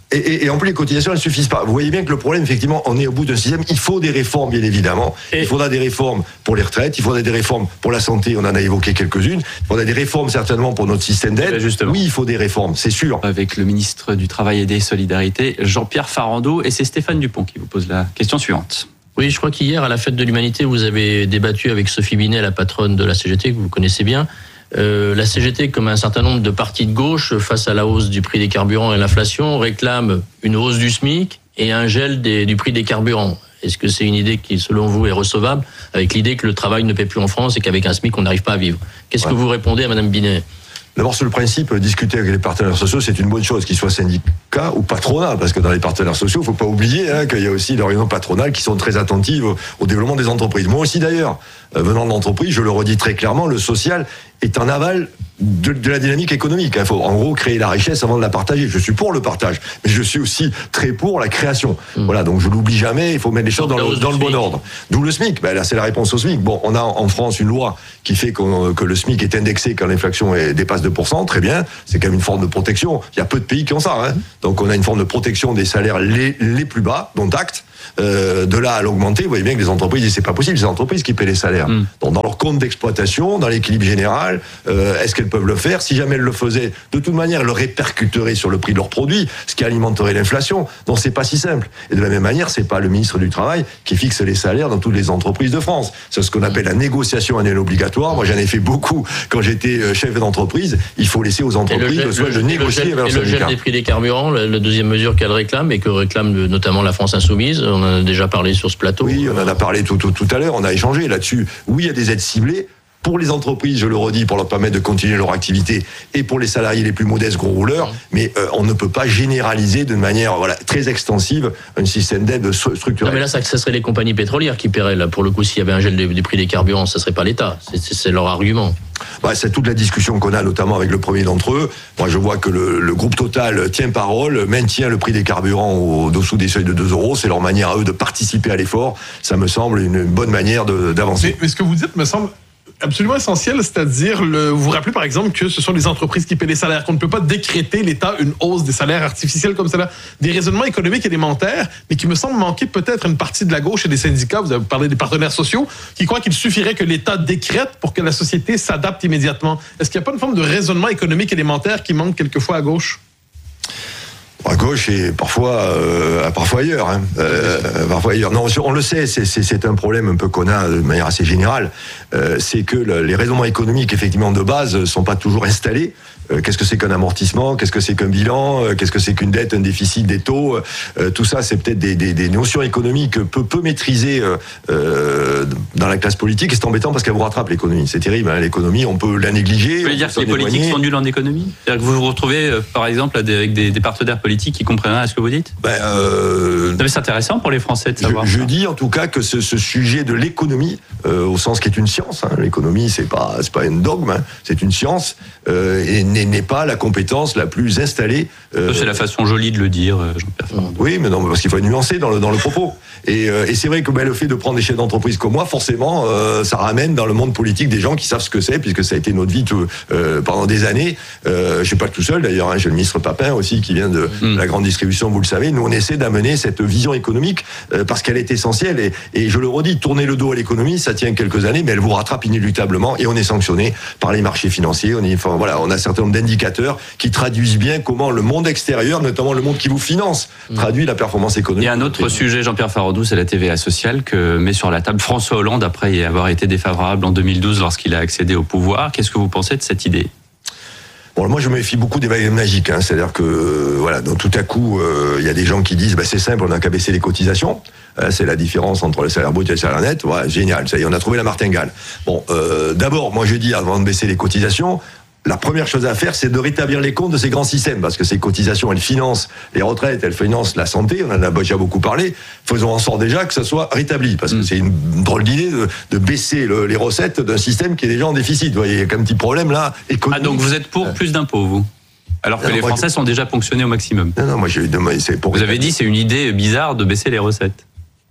Et, et, et en plus, les cotisations, elles ne suffisent pas. Vous voyez bien que le problème, effectivement, on est au bout d'un système. Il faut des réformes, bien évidemment. Et il faudra des réformes pour les retraites. Il faudra des réformes pour la santé. On en a évoqué quelques-unes. Il faudra des réformes, certainement, pour notre système d'aide. Oui, il faut des réformes, c'est sûr. Avec le ministre du Travail et des Solidarités, Jean-Pierre Farandou. Et c'est Stéphane Dupont qui vous pose la question suivante. Oui, je crois qu'hier, à la Fête de l'Humanité, vous avez débattu avec Sophie Binet, la patronne de la C G T, que vous connaissez bien. Euh, la C G T, comme un certain nombre de partis de gauche, face à la hausse du prix des carburants et l'inflation, réclame une hausse du SMIC et un gel des, du prix des carburants. Est-ce que c'est une idée qui, selon vous, est recevable, avec l'idée que le travail ne paie plus en France et qu'avec un SMIC, on n'arrive pas à vivre? Qu'est-ce ouais. que vous répondez à Madame Binet? D'abord, sur le principe, discuter avec les partenaires sociaux, c'est une bonne chose, qu'ils soient syndicats ou patronat, parce que dans les partenaires sociaux, il ne faut pas oublier hein, qu'il y a aussi des réunions patronales qui sont très attentives au, au développement des entreprises. Moi aussi, d'ailleurs, euh, venant de l'entreprise, je le redis très clairement, le social est un aval de, de la dynamique économique. Il faut en gros créer la richesse avant de la partager. Je suis pour le partage, mais je suis aussi très pour la création. Mmh. Voilà, donc je l'oublie jamais, il faut mettre les choses dans le, dans le bon ordre. D'où le SMIC. Ben là, c'est la réponse au SMIC. Bon, on a en France une loi qui fait qu'on, que le SMIC est indexé quand l'inflation est, dépasse deux pour cent. Très bien, c'est quand même une forme de protection. Il y a peu de pays qui ont ça. Hein. Donc on a une forme de protection des salaires les, les plus bas, dont acte. Euh, de là à l'augmenter, vous voyez bien que les entreprises disent c'est pas possible, c'est les entreprises qui paient les salaires. Mmh. Donc dans leur compte d'exploitation, dans l'équilibre général, euh, est-ce qu'elles peuvent le faire? Si jamais elles le faisaient, de toute manière, elles le répercuteraient sur le prix de leurs produits, ce qui alimenterait l'inflation. Donc c'est pas si simple. Et de la même manière, c'est pas le ministre du Travail qui fixe les salaires dans toutes les entreprises de France. C'est ce qu'on appelle la négociation annuelle obligatoire. Moi, j'en ai fait beaucoup quand j'étais chef d'entreprise. Il faut laisser aux entreprises le, gel, le, de négocier avec le, le gel des prix des carburants, la, la deuxième mesure qu'elle réclame et que réclame notamment la France Insoumise. On en a déjà parlé sur ce plateau. Oui, on en a parlé tout, tout, tout à l'heure, on a échangé là-dessus. Oui, il y a des aides ciblées. Pour les entreprises, je le redis, pour leur permettre de continuer leur activité, et pour les salariés les plus modestes, gros rouleurs, mais euh, on ne peut pas généraliser de manière voilà, très extensive un système d'aide structurel. Non mais là, ça, ça serait les compagnies pétrolières qui paieraient. Là, pour le coup, s'il y avait un gel des, des prix des carburants, ça serait pas l'État. C'est, c'est, c'est leur argument. Bah, c'est toute la discussion qu'on a, notamment avec le premier d'entre eux. Moi, je vois que le, le groupe Total tient parole, maintient le prix des carburants au-dessous des seuils de deux euros. C'est leur manière à eux de participer à l'effort. Ça me semble une bonne manière de, d'avancer. Mais, mais ce que vous dites me semble absolument essentiel, c'est-à-dire, le, vous vous rappelez par exemple que ce sont les entreprises qui paient les salaires, qu'on ne peut pas décréter l'État une hausse des salaires artificiels comme cela. Des raisonnements économiques élémentaires, mais qui me semblent manquer peut-être une partie de la gauche et des syndicats, vous avez parlé des partenaires sociaux, qui croient qu'il suffirait que l'État décrète pour que la société s'adapte immédiatement. Est-ce qu'il n'y a pas une forme de raisonnement économique élémentaire qui manque quelquefois à gauche? À gauche et parfois, euh, parfois ailleurs. Hein. Euh, parfois ailleurs. Non, on le sait, c'est, c'est, c'est un problème un peu qu'on a de manière assez générale. Euh, c'est que le, les raisonnements économiques, effectivement, de base, ne sont pas toujours installés. Euh, qu'est-ce que c'est qu'un amortissement? Qu'est-ce que c'est qu'un bilan? euh, Qu'est-ce que c'est qu'une dette, un déficit, des taux? euh, Tout ça, c'est peut-être des, des, des notions économiques peu, peu maîtrisées euh, dans la classe politique. Et c'est embêtant parce qu'elle vous rattrape, l'économie. C'est terrible, hein, l'économie, on peut la négliger. Vous voulez dire que les politiques sont nuls en économie? C'est-à-dire que vous vous retrouvez, euh, par exemple, avec des, des partenaires politiques qui comprennent rien à ce que vous dites? Ben, euh, c'est intéressant pour les Français de savoir. Je, je dis en tout cas que ce, ce sujet de l'économie, euh, au sens qui est une science, hein, l'économie c'est pas c'est pas un dogme, hein, c'est une science, euh, et n'est, n'est pas la compétence la plus installée. Euh, c'est la façon jolie de le dire, Jean-Pierre Farandou. Oui, mais non, parce qu'il faut être nuancé dans le dans le propos. Et, euh, et c'est vrai que ben, le fait de prendre des chefs d'entreprise comme moi, forcément, euh, ça ramène dans le monde politique des gens qui savent ce que c'est, puisque ça a été notre vie tout, euh, pendant des années. Euh, je suis pas tout seul d'ailleurs, hein, j'ai le ministre Papin aussi qui vient de mmh. la grande distribution, vous le savez. Nous, on essaie d'amener cette vision économique euh, parce qu'elle est essentielle. Et, et je le redis, tourner le dos à l'économie, ça tient quelques années, mais elle vous rattrape inéluctablement et on est sanctionné par les marchés financiers. On est, enfin, voilà, on a un certain nombre d'indicateurs qui traduisent bien comment le monde extérieur, notamment le monde qui vous finance, mmh. traduit la performance économique. Il y a un autre sujet, Jean-Pierre Farandou, c'est la T V A sociale que met sur la table François Hollande après y avoir été défavorable en deux mille douze lorsqu'il a accédé au pouvoir. Qu'est-ce que vous pensez de cette idée? Bon, moi, je me méfie beaucoup des baguettes magiques. Hein. C'est-à-dire que, euh, voilà, donc tout à coup, il euh, y a des gens qui disent, bah, c'est simple, on n'a qu'à baisser les cotisations. Euh, c'est la différence entre le salaire brut et le salaire net. Ouais, génial, ça y est, on a trouvé la martingale. Bon, euh, d'abord, moi, je dis, avant de baisser les cotisations, la première chose à faire, c'est de rétablir les comptes de ces grands systèmes, parce que ces cotisations, elles financent les retraites, elles financent la santé, on en a déjà beaucoup parlé. Faisons en sorte déjà que ça soit rétabli, parce que mmh. c'est une drôle d'idée de, de baisser le, les recettes d'un système qui est déjà en déficit. Vous voyez, il y a qu'un petit problème là, économique. Ah, donc vous êtes pour euh. plus d'impôts, vous? Alors que non, les Français je... sont déjà ponctionnés au maximum. Non, non, moi, je, c'est pour... Vous avez dit c'est une idée bizarre de baisser les recettes.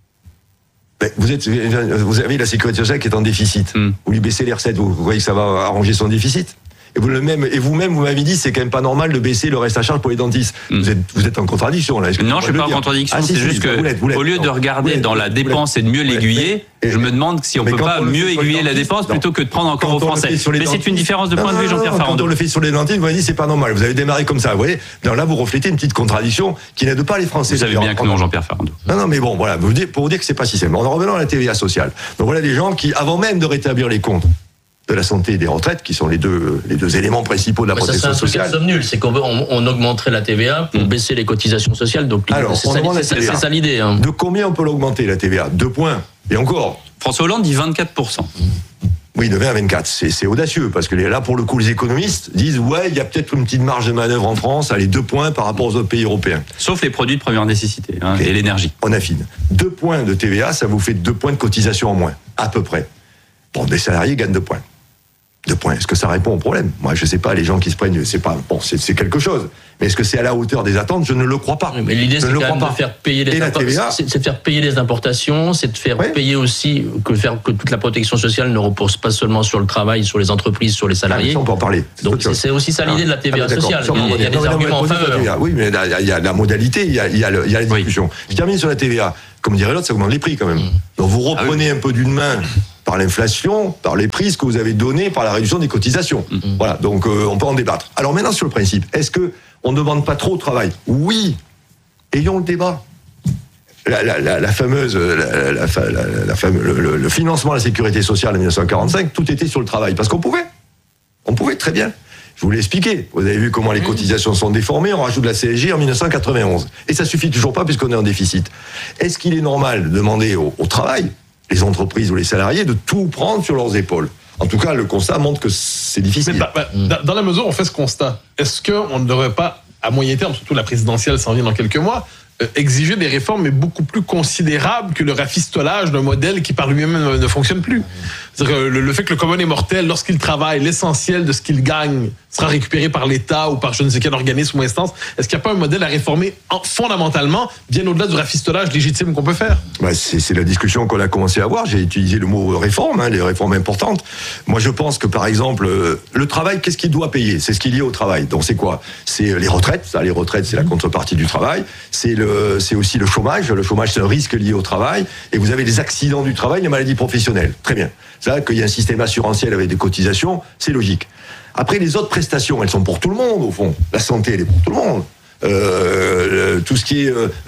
Ben, vous, êtes, vous avez la sécurité sociale qui est en déficit. Mmh. Vous lui baissez les recettes, vous, vous voyez que ça va arranger son déficit. Et vous le même, et vous-même, vous m'avez dit, c'est quand même pas normal de baisser le reste à charge pour les dentistes. Mm. Vous êtes, vous êtes en contradiction, là. Non, je suis pas en contradiction. Ah, c'est si, juste si, que, vous l'êtes, vous l'êtes. Au lieu de regarder dans la dépense et de mieux l'aiguiller, je me demande si on peut pas mieux aiguiller la dépense plutôt que de prendre encore aux Français. Mais c'est une différence de point de vue, Jean-Pierre Farandou. Quand on le fait sur les dentistes, vous m'avez dit, c'est pas normal. Vous avez démarré comme ça, vous voyez. Là, vous reflétez une petite contradiction qui n'aide pas les Français. Vous savez bien que non, Jean-Pierre Farandou. Non, non, mais bon, voilà. Pour vous dire que c'est pas si simple. En revenant à la T V A sociale. Donc voilà des gens qui, avant même de rétablir les comptes de la santé et des retraites, qui sont les deux, les deux éléments principaux de la mais protection ça, c'est un sociale. Truc somme nulle, c'est qu'on on, on augmenterait la T V A pour mmh. baisser les cotisations sociales. Donc alors, c'est, ça, c'est, c'est, c'est ça l'idée. Hein. De combien on peut l'augmenter la T V A? Deux points. Et encore. François Hollande dit vingt-quatre pour cent. Oui, de vingt à vingt-quatre. C'est, c'est audacieux, parce que là, pour le coup, les économistes disent, ouais, il y a peut-être une petite marge de manœuvre en France, allez, deux points par rapport aux autres pays européens. Sauf les produits de première nécessité, hein, okay. Et l'énergie. On affine. Deux points de T V A, ça vous fait deux points de cotisation en moins, à peu près. Bon, des salariés gagnent deux points. Deux points. Est-ce que ça répond au problème? Moi, je sais pas, les gens qui se prennent, c'est pas, bon, c'est, c'est quelque chose. Mais est-ce que c'est à la hauteur des attentes? Je ne le crois pas. Mais l'idée, je c'est quand même de faire payer les importations. C'est, c'est de faire payer les importations, c'est de faire ouais. payer aussi, que faire que toute la protection sociale ne repose pas seulement sur le travail, sur les entreprises, sur les salariés. Ah, on peut en parler. Donc, c'est, c'est aussi ça l'idée de la T V A ah, sociale. Il y a, il y a des non, arguments en faveur. Oui, mais il y a la modalité, il y a, il y a, le, il y a la discussion. Oui. Je termine sur la T V A. Comme dirait l'autre, ça augmente les prix quand même. Mmh. Donc, vous reprenez ah, oui. un peu d'une main par l'inflation, par les prix que vous avez donnés, par la réduction des cotisations. Mmh. Voilà, donc euh, on peut en débattre. Alors maintenant, sur le principe, est-ce que on ne demande pas trop au travail? Oui, ayons le débat. La, la, la, la fameuse, la, la, la, la fame, le, le financement de la sécurité sociale en dix-neuf cent quarante-cinq, tout était sur le travail, parce qu'on pouvait. On pouvait très bien. Je vous l'ai expliqué. Vous avez vu comment les cotisations sont déformées. On rajoute la C S G en dix-neuf cent quatre-vingt-onze. Et ça suffit toujours pas puisqu'on est en déficit. Est-ce qu'il est normal de demander au, au travail, les entreprises ou les salariés, de tout prendre sur leurs épaules? En tout cas, le constat montre que c'est difficile. Mais bah, bah, mmh. Dans la mesure où on fait ce constat, est-ce qu'on ne devrait pas, à moyen terme, surtout la présidentielle s'en vient dans quelques mois, euh, exiger des réformes mais beaucoup plus considérables que le rafistolage d'un modèle qui par lui-même ne, ne fonctionne plus? C'est-à-dire que le, le fait que le commun est mortel, lorsqu'il travaille, l'essentiel de ce qu'il gagne sera récupéré par l'État ou par je ne sais quel organisme ou instance. Est-ce qu'il n'y a pas un modèle à réformer en, fondamentalement, bien au-delà du rafistolage légitime qu'on peut faire? Bah c'est, c'est la discussion qu'on a commencé à avoir. J'ai utilisé le mot réforme, hein, les réformes importantes. Moi, je pense que, par exemple, euh, le travail, qu'est-ce qu'il doit payer? C'est ce qui est lié au travail. Donc, c'est quoi? C'est les retraites. Ça, les retraites, c'est la contrepartie du travail. C'est, le, c'est aussi le chômage. Le chômage, c'est un risque lié au travail. Et vous avez les accidents du travail, les maladies professionnelles. Très bien. Ça, qu'il y a un système assurantiel avec des cotisations, c'est logique. Après, les autres prestations, elles sont pour tout le monde, au fond. La santé, elle est pour tout le monde. Euh, tout ce qui est euh,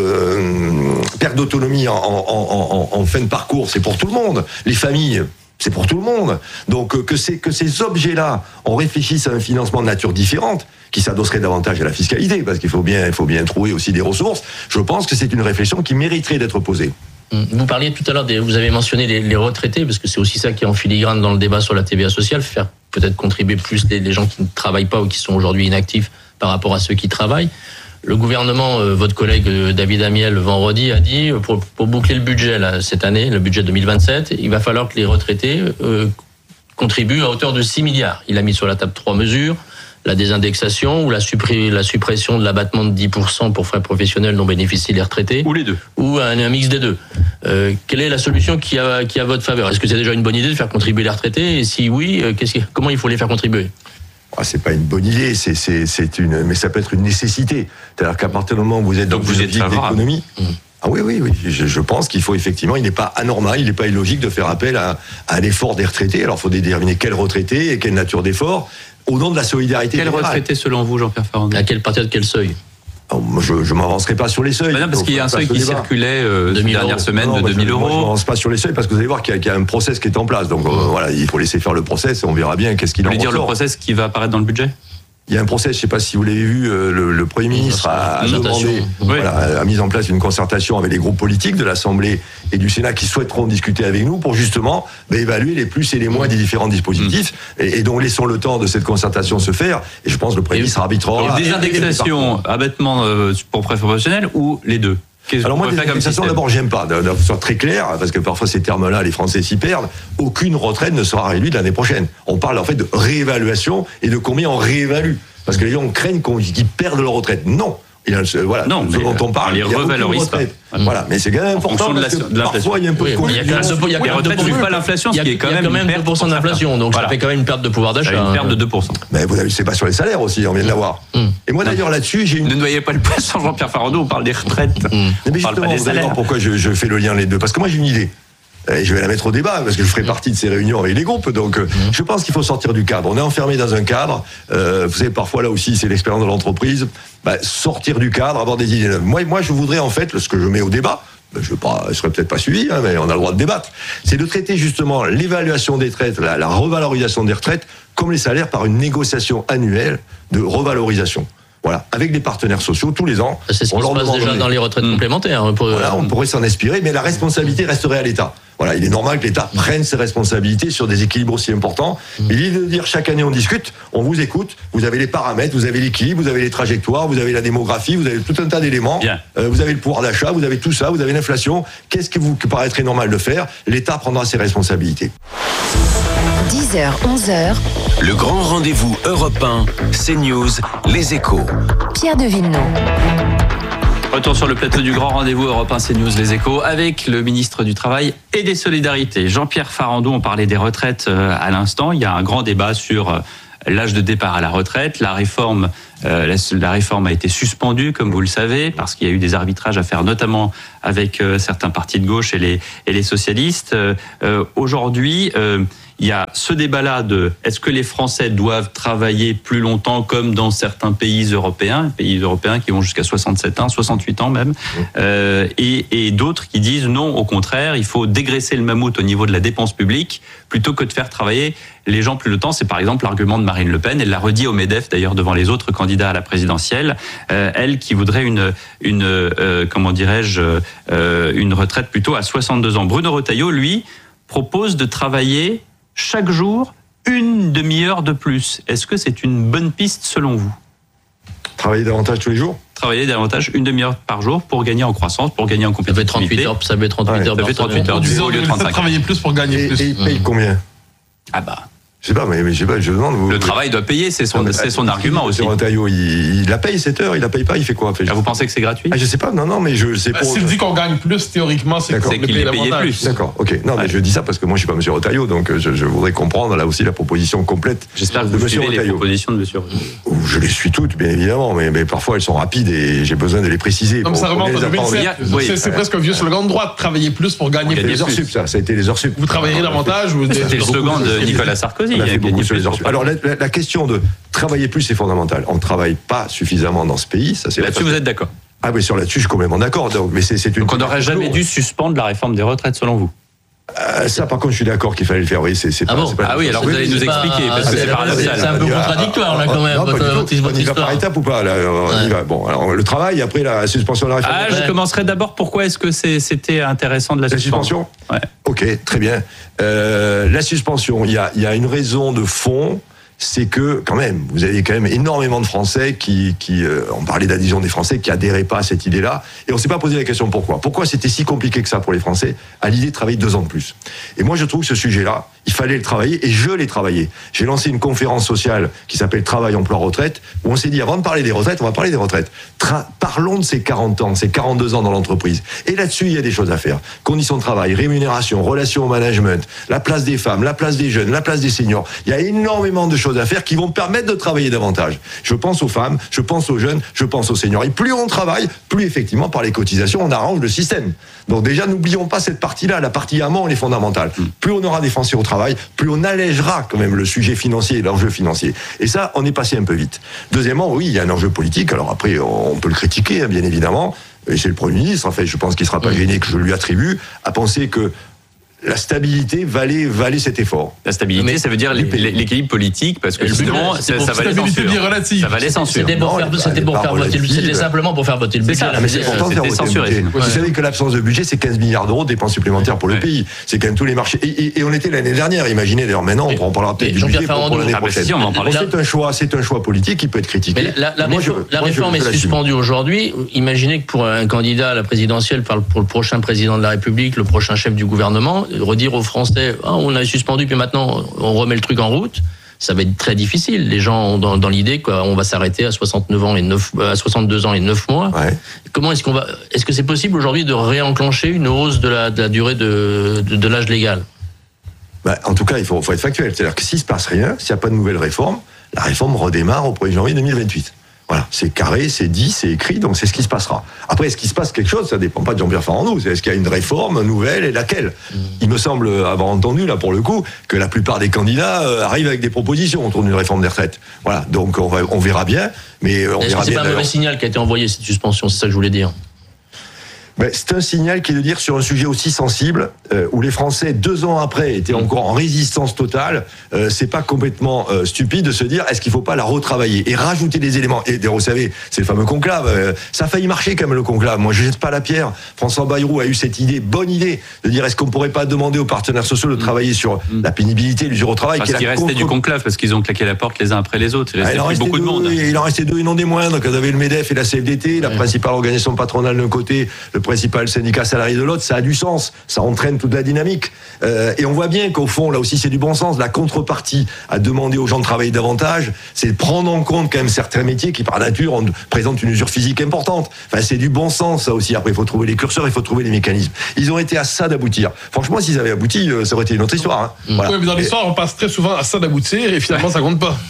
euh, perte d'autonomie en, en, en, en fin de parcours, c'est pour tout le monde. Les familles, c'est pour tout le monde. Donc, que, c'est, que ces objets-là, on réfléchisse à un financement de nature différente, qui s'adosserait davantage à la fiscalité, parce qu'il faut bien, il faut bien trouver aussi des ressources, je pense que c'est une réflexion qui mériterait d'être posée. Vous parliez tout à l'heure, des, vous avez mentionné les, les retraités, parce que c'est aussi ça qui est en filigrane dans le débat sur la T V A sociale, faire peut-être contribuer plus les, les gens qui ne travaillent pas ou qui sont aujourd'hui inactifs par rapport à ceux qui travaillent. Le gouvernement, euh, votre collègue euh, David Amiel, vendredi, a dit, pour, pour boucler le budget là, cette année, le budget deux mille vingt-sept, il va falloir que les retraités euh, contribuent à hauteur de six milliards. Il a mis sur la table trois mesures. La désindexation ou la, suppri- la suppression de l'abattement de dix pour cent pour frais professionnels dont bénéficient les retraités. Ou les deux. Ou un, un mix des deux. Euh, quelle est la solution qui a, qui a votre faveur? Est-ce que c'est déjà une bonne idée de faire contribuer les retraités? Et si oui, euh, qu'est-ce que, comment il faut les faire contribuer? Ah, c'est pas une bonne idée, c'est, c'est, c'est une, mais ça peut être une nécessité. C'est-à-dire qu'à partir du moment où vous êtes dans une logique d'économie, mmh. ah oui, oui, oui, je, je pense qu'il faut effectivement, il n'est pas anormal, il n'est pas illogique de faire appel à, à l'effort des retraités. Alors, il faut déterminer quels retraités et quelle nature d'effort. Au nom de la solidarité générale. Quel retraité selon vous, Jean-Pierre Farandou? À quelle partir de quel seuil? Alors, moi, je ne m'avancerai pas sur les seuils. Bah non, parce qu'il y a un seuil qui débat. circulait euh, ces dernières semaines de deux mille euros. Moi, je ne m'avance pas sur les seuils parce que vous allez voir qu'il y a, qu'il y a un process qui est en place. Donc euh, voilà, il faut laisser faire le process et on verra bien qu'est-ce qu'il en ressort. Vous voulez dire le process qui va apparaître dans le budget? Il y a un process, je ne sais pas si vous l'avez vu, euh, le, le Premier ministre a, a demandé, oui. voilà, a mis en place une concertation avec les groupes politiques de l'Assemblée et du Sénat qui souhaiteront discuter avec nous pour justement bah, évaluer les plus et les moins des différents dispositifs. Mmh. Et, et donc laissons le temps de cette concertation se faire. Et je pense que le Premier ministre arbitrera. Désindexation, abattement euh, pour frais professionnels ou les deux? Qu'est-ce Alors moi, désindexation, d'abord, j'aime pas, de, de, de soit très clair, parce que parfois ces termes-là, les Français s'y perdent. Aucune retraite ne sera réduite l'année prochaine. On parle en fait de réévaluation et de combien on réévalue. Parce que les gens craignent qu'on, qu'ils perdent leur retraite. Non, Il y a, voilà, non, ce dont on parle, on les il y a revalorise pas. Voilà, mais c'est quand même important de, parce la, que de parfois il y a un peu oui, de confusion. Il y a quand même, il y a les quand retraites ne suivent pas l'inflation, ce qui est quand même, quand même deux pour cent d'inflation, donc voilà. Ça fait quand même une perte de pouvoir d'achat. Une perte de deux pour cent. Mais vous avez, c'est pas sur les salaires aussi, on vient de l'avoir. Mm. Et moi d'ailleurs là-dessus, j'ai une... Ne noyez pas le poisson, Jean-Pierre Farandou, on parle des retraites. Mm. Mais, mais justement, vous allez voir pourquoi je, je fais le lien les deux. Parce que moi j'ai une idée. Et je vais la mettre au débat parce que je ferai partie de ces réunions avec les groupes. Donc, mmh. je pense qu'il faut sortir du cadre. On est enfermé dans un cadre. Euh, vous savez, parfois là aussi, c'est l'expérience de l'entreprise. Bah, sortir du cadre, avoir des idées neuves. Moi, moi, je voudrais en fait, ce que je mets au débat, bah, je ne serais peut-être pas suivi, hein, mais on a le droit de débattre. C'est de traiter justement l'évaluation des retraites, la, la revalorisation des retraites, comme les salaires, par une négociation annuelle de revalorisation. Voilà, avec les partenaires sociaux tous les ans. C'est ce qui se passe déjà dans les retraites mmh. complémentaires. Pour... Voilà, on pourrait s'en inspirer, mais la responsabilité resterait à l'État. Voilà, il est normal que l'État prenne ses responsabilités sur des équilibres aussi importants. Mmh. Mais l'idée de dire chaque année on discute, on vous écoute, vous avez les paramètres, vous avez l'équilibre, vous avez les trajectoires, vous avez la démographie, vous avez tout un tas d'éléments. Euh, vous avez le pouvoir d'achat, vous avez tout ça, vous avez l'inflation. Qu'est-ce qui vous paraîtrait normal de faire ? L'État prendra ses responsabilités. dix heures, onze heures. Le grand rendez-vous Europe un, CNews, Les Échos. Pierre de Villeneuve. Retour sur le plateau du grand rendez-vous Europe un CNews Les Échos avec le ministre du Travail et des Solidarités, Jean-Pierre Farandou. On parlait des retraites à l'instant. Il y a un grand débat sur l'âge de départ à la retraite. La réforme, euh, la, la réforme a été suspendue, comme vous le savez, parce qu'il y a eu des arbitrages à faire, notamment avec euh, certains partis de gauche et les, et les socialistes. Euh, euh, aujourd'hui, euh, il y a ce débat-là de est-ce que les Français doivent travailler plus longtemps comme dans certains pays européens, pays européens qui vont jusqu'à soixante-sept ans, soixante-huit ans même, euh, et, et d'autres qui disent non, au contraire, il faut dégraisser le mammouth au niveau de la dépense publique plutôt que de faire travailler les gens plus longtemps. C'est par exemple l'argument de Marine Le Pen. Elle l'a redit au MEDEF d'ailleurs devant les autres candidats à la présidentielle. Euh, elle qui voudrait une, une euh, comment dirais-je, euh, une retraite plutôt à soixante-deux ans. Bruno Retailleau, lui, propose de travailler chaque jour une demi-heure de plus. Est-ce que c'est une bonne piste selon vous ? Travailler davantage tous les jours ? Travailler davantage une demi-heure par jour pour gagner en croissance, pour gagner en compétitivité. Ça fait trente-huit heures, ça fait trente-huit ouais, heures ça fait trente-huit heures du coup, au lieu de trente-cinq. Travailler plus pour gagner et, plus. Et il paye combien ? Ah bah... Je sais pas, mais, mais je sais pas, je demande. Vous, le travail doit payer, c'est son, c'est son argument aussi. M. Retailleau, il, il la paye cette heure, il la paye pas, il fait quoi fait, ah, vous pensez que c'est gratuit ? ah, Je sais pas, non, non, mais je sais bah, pas. S'il dit qu'on gagne plus, théoriquement, c'est, c'est qu'il est payé plus. D'accord, ok. Non, ouais. mais je dis ça parce que moi, je suis pas M. Retailleau, donc je, je voudrais comprendre là aussi la proposition complète. J'espère que vous suivez les propositions de M. Retailleau. Je les suis toutes, bien évidemment, mais, mais parfois elles sont rapides et j'ai besoin de les préciser. Comme ça remonte en deux mille sept. Oui. C'est, c'est presque un vieux slogan de droite, travailler plus pour gagner plus. Les heures sup, ça, ça a été les heures sup. Vous travaillerez davantage. C'était le slogan de Nicolas Sarkozy. Alors la question de travailler plus, c'est fondamental. On ne travaille pas suffisamment dans ce pays. Ça, c'est là-dessus, vous êtes d'accord ? Ah oui, sur là-dessus, je suis complètement d'accord. Donc, mais c'est, c'est une donc on n'aurait jamais dû suspendre la réforme des retraites, selon vous ? Euh, ça, par contre, je suis d'accord qu'il fallait le faire. Oui, c'est, c'est ah pas, bon c'est pas ah oui, alors vous allez nous expliquer, parce que c'est paradoxal. C'est un peu contradictoire, là, quand même. Non, votre, votre, votre on y va par étapes ou pas là, on ouais. y va. Bon, alors le travail, après la suspension de la réforme. Ah, je commencerai d'abord. Pourquoi est-ce que c'est, c'était intéressant de la, la suspension ? Ouais. Ok, très bien. Euh, la suspension, il y a, il y a une raison de fond. C'est que, quand même, vous avez quand même énormément de Français qui, qui euh, on parlait d'adhésion des Français, qui adhéraient pas à cette idée-là. Et on s'est pas posé la question pourquoi. Pourquoi c'était si compliqué que ça pour les Français à l'idée de travailler deux ans de plus. Et moi, je trouve que ce sujet-là, il fallait le travailler et je l'ai travaillé. J'ai lancé une conférence sociale qui s'appelle Travail, Emploi, Retraite, où on s'est dit, avant de parler des retraites, on va parler des retraites. Tra- parlons de ces quarante ans, ces quarante-deux ans dans l'entreprise. Et là-dessus, il y a des choses à faire. Conditions de travail, rémunération, relations au management, la place des femmes, la place des jeunes, la place des seniors. Il y a énormément de choses à faire qui vont permettre de travailler davantage. Je pense aux femmes, je pense aux jeunes, je pense aux seniors. Et plus on travaille, plus effectivement par les cotisations, on arrange le système. Donc déjà, n'oublions pas cette partie-là, la partie amont, elle est fondamentale. Plus on aura des Français au travail, plus on allègera quand même le sujet financier et l'enjeu financier. Et ça, on est passé un peu vite. Deuxièmement, oui, il y a un enjeu politique. Alors après, on peut le critiquer, hein, bien évidemment. Et c'est le Premier ministre, en fait, je pense qu'il ne sera pas gêné que je lui attribue, à penser que la stabilité valait, valait cet effort. La stabilité, mais ça veut dire l'équilibre politique, parce que justement, ça, ça valait censure. Ça valait censure. C'était pour faire, c'était pour faire voter le, c'était simplement pour faire voter le budget. Ça, mais c'est important de faire voter le budget. Vous savez que l'absence de budget, c'est quinze milliards d'euros de dépenses supplémentaires pour le pays. C'est quand même tous les marchés. Et, et, et on était l'année dernière, imaginez, d'ailleurs maintenant, on parlera peut-être du budget pour, pour l'année prochaine. C'est un choix, c'est un choix politique qui peut être critiqué. La réforme est suspendue aujourd'hui. Imaginez que pour un candidat à la présidentielle, pour le prochain président de la République, le prochain chef du gouvernement, redire aux Français, ah, on a suspendu, puis maintenant on remet le truc en route, ça va être très difficile. Les gens ont dans, dans l'idée qu'on va s'arrêter à soixante-neuf ans et neuf, à soixante-deux ans et neuf mois. Ouais. Comment est-ce qu'on va, est-ce que c'est possible aujourd'hui de réenclencher une hausse de la, de la durée de, de, de l'âge légal? Bah, en tout cas, il faut, faut être factuel. C'est-à-dire que s'il se passe rien, s'il n'y a pas de nouvelle réforme, la réforme redémarre au premier janvier deux mille vingt-huit. Voilà, c'est carré, c'est dit, c'est écrit, donc c'est ce qui se passera. Après, est-ce qu'il se passe quelque chose? Ça dépend pas de Jean-Pierre Farandou. C'est est-ce qu'il y a une réforme nouvelle et laquelle? mmh. Il me semble avoir entendu, là, pour le coup, que la plupart des candidats euh, arrivent avec des propositions autour d'une réforme des retraites. Voilà, donc on, va, on verra bien, mais on est-ce verra que c'est bien. pas un mauvais signal qui a été envoyé, cette suspension? C'est ça que je voulais dire. Ben, c'est un signal qui est de dire sur un sujet aussi sensible, euh, où les Français, deux ans après, étaient encore en résistance totale, euh, c'est pas complètement euh, stupide de se dire est-ce qu'il faut pas la retravailler et rajouter des éléments. Et vous savez, c'est le fameux conclave. Euh, ça a failli marcher quand même le conclave. Moi, je jette pas la pierre. François Bayrou a eu cette idée, bonne idée, de dire est-ce qu'on pourrait pas demander aux partenaires sociaux de travailler sur mmh. la pénibilité, l'usure au travail. Parce qu'il restait contre... du conclave, parce qu'ils ont claqué la porte les uns après les autres. Il restait ah, il beaucoup deux, de monde. Il en restait deux et non des moindres. Quand vous avez le MEDEF et la C F D T, la ouais. principale organisation patronale d'un côté, le principal syndicat salarié de l'autre, ça a du sens, ça entraîne toute la dynamique. Euh, et on voit bien qu'au fond, là aussi, c'est du bon sens. La contrepartie à demander aux gens de travailler davantage, c'est de prendre en compte quand même certains métiers qui, par nature, ont, présentent une usure physique importante. Enfin, c'est du bon sens, ça aussi. Après, il faut trouver les curseurs, il faut trouver les mécanismes. Ils ont été à ça d'aboutir. Franchement, s'ils avaient abouti, ça aurait été une autre histoire. Hein. Mmh. Voilà. Oui, mais dans l'histoire, on passe très souvent à ça d'aboutir et finalement, ça compte pas.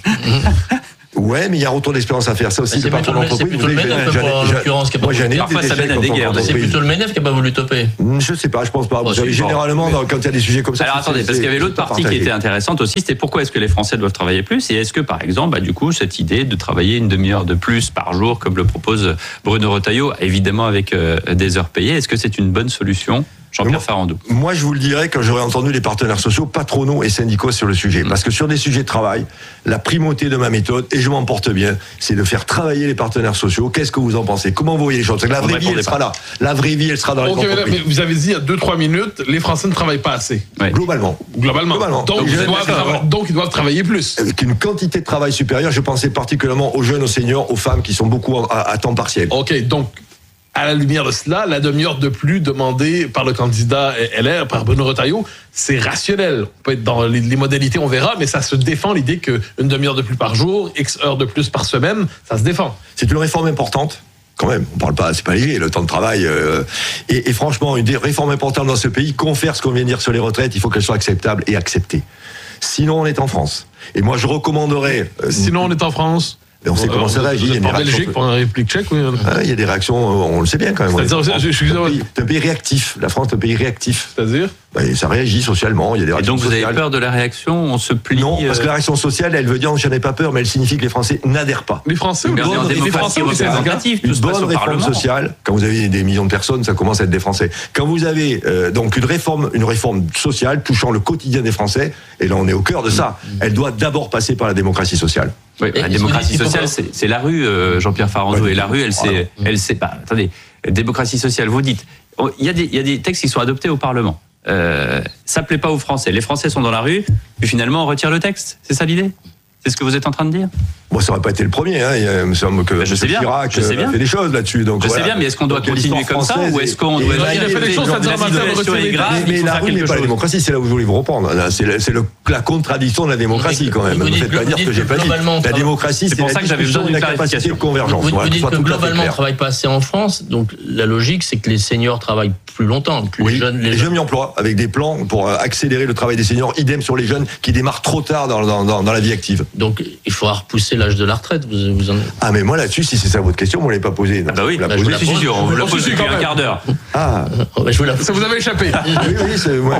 Ouais, mais il y a un retour d'expérience à faire. Ça aussi, c'est plutôt le, c'est plutôt le MEDEF, en l'occurrence, qui a pas voulu Parfois, ça mène à des guerres. C'est plutôt le MEDEF qui a pas voulu toper. Je sais pas, je pense pas. Vous savez, généralement, quand il y a des sujets comme ça. Alors attendez, parce qu'il y avait l'autre partie qui était intéressante aussi, c'était pourquoi est-ce que les Français doivent travailler plus? Et est-ce que, par exemple, bah, du coup, cette idée de travailler une demi-heure de plus par jour, comme le propose Bruno Retailleau, évidemment avec euh, des heures payées, est-ce que c'est une bonne solution? Jean-Pierre Farandou. Moi, je vous le dirais quand j'aurais entendu les partenaires sociaux, patronaux et syndicaux sur le sujet. Mmh. Parce que sur des sujets de travail, la primauté de ma méthode, et je m'en porte bien, c'est de faire travailler les partenaires sociaux. Qu'est-ce que vous en pensez? Comment vous voyez les choses? La vraie vie, elle sera là. La vraie vie, elle sera dans les okay, entreprises. Mais vous avez dit il y a deux trois minutes, les Français ne travaillent pas assez. Ouais. Globalement. Globalement. Globalement. Donc, donc, ils doivent trava- donc, ils doivent travailler plus. Avec une quantité de travail supérieure, je pensais particulièrement aux jeunes, aux seniors, aux femmes qui sont beaucoup à, à temps partiel. Ok, donc... À la lumière de cela, la demi-heure de plus demandée par le candidat L R, par Bruno Retailleau, c'est rationnel. On peut être dans les, les modalités, on verra, mais ça se défend l'idée qu'une demi-heure de plus par jour, X heures de plus par semaine, ça se défend. C'est une réforme importante. Quand même, on parle pas, c'est pas léger, le temps de travail. Euh, et, et franchement, une des réformes importantes dans ce pays, confère ce qu'on vient de dire sur les retraites, il faut qu'elle soit acceptable et acceptée. Sinon, on est en France. Et moi, je recommanderais. Euh, Sinon, on est en France. Et on sait comment ça réagit. Il y a en Belgique pour un réplique tchèque, oui. Ah, il y a des réactions, on le sait bien quand même. C'est-à-dire, je, je, je, c'est un pays réactif. La France est un pays réactif. C'est-à-dire ben, ça réagit socialement. Il y a des réactions Et donc vous sociales. avez peur de la réaction? On se plie? Non, parce que la réaction sociale, elle veut dire j'en ai pas peur, mais elle signifie que les Français n'adhèrent pas. Les Français, une bonne, les Français représentative, une bonne réforme sociale. Quand vous avez des millions de personnes, ça commence à être des Français. Quand vous avez euh, donc une réforme, une réforme sociale touchant le quotidien des Français, et là on est au cœur de ça. Elle doit d'abord passer par la démocratie sociale. Oui, la démocratie sociale, c'est, c'est la rue, euh, Jean-Pierre Farandou, ouais, et la rue, elle sait, elle sait pas. Attendez, démocratie sociale, vous dites, il y a des, il y a des textes qui sont adoptés au Parlement. Euh, ça plaît pas aux Français. Les Français sont dans la rue, puis finalement on retire le texte. C'est ça l'idée? C'est ce que vous êtes en train de dire? Bon, ça n'aurait pas été le premier. Hein. Il me semble que ben, je sais bien, Chirac je sais bien. a fait des choses là-dessus. Donc, je voilà. sais bien, mais est-ce qu'on doit donc, continuer comme ça ou est-ce qu'on doit... Il a fait des choses, ça dit est grave, mais la rue n'est pas la démocratie, c'est là où je voulais vous reprendre. C'est, le, c'est le, la contradiction de la démocratie quand même. Ne me faites pas dire ce que j'ai pas dit. La démocratie, c'est la discussion de la capacité de convergence. Vous dites que globalement, on ne travaille pas assez en France, donc la logique, c'est que les seniors travaillent plus longtemps. Oui, les jeunes mis en emploi avec des plans pour accélérer le travail des seniors, idem sur les jeunes qui démarrent trop tard dans, dans, dans, dans la vie active. Donc il faudra repousser l'âge de la retraite. Vous, vous en... Ah mais moi là-dessus, si c'est ça votre question, vous ne l'avez pas posée. Ah bah oui, la bah, posée, je vous la on vous l'a posée depuis un quart d'heure. Ah, je vous la... ça vous avait échappé. Oui, oui, c'est moi.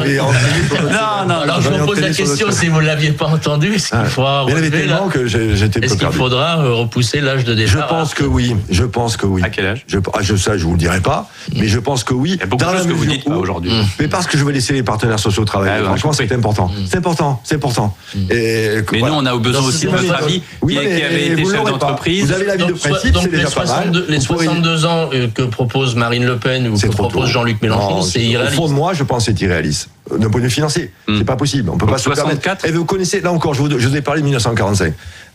Non, non, alors je vous pose la question si vous ne l'aviez pas entendu. Est-ce qu'il faudra Il y en avait tellement que j'étais Est-ce qu'il faudra repousser l'âge de départ? Je pense que oui. Je pense que oui. À quel âge? je, ah, je, Ça, je vous le dirai pas. Mais je pense que oui. Il y a beaucoup de choses que vous dites pas aujourd'hui. Mais parce que je veux laisser les partenaires sociaux travailler. Franchement, c'est important. C'est important. C'est important. Mais nous, on a besoin aussi de votre avis. Qui avait été chef d'entreprise. Vous avez l'avis de principe, c'est déjà pas mal. Les soixante-deux ans que propose Marine Le Pen ou que propose Jean-Luc Mélenchon, c'est irréaliste. Au fond de moi, je pense que c'est irréaliste. D'un point de vue financier, c'est pas possible. On peut pas se permettre. Et vous connaissez, là encore, je vous, je vous ai parlé de mille neuf cent quarante-cinq.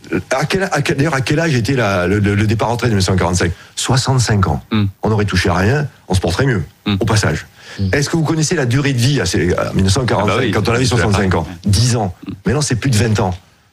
À quel, à quel, d'ailleurs, à quel âge était la, le, le départ en retraite de mille neuf cent quarante-cinq? soixante-cinq ans. Mm. On aurait touché à rien, on se porterait mieux, mm. au passage. Mm. Est-ce que vous connaissez la durée de vie à, ces, à mille neuf cent quarante-cinq, ah bah oui, quand on avait soixante-cinq ans? dix ans. Maintenant, c'est plus de vingt ans.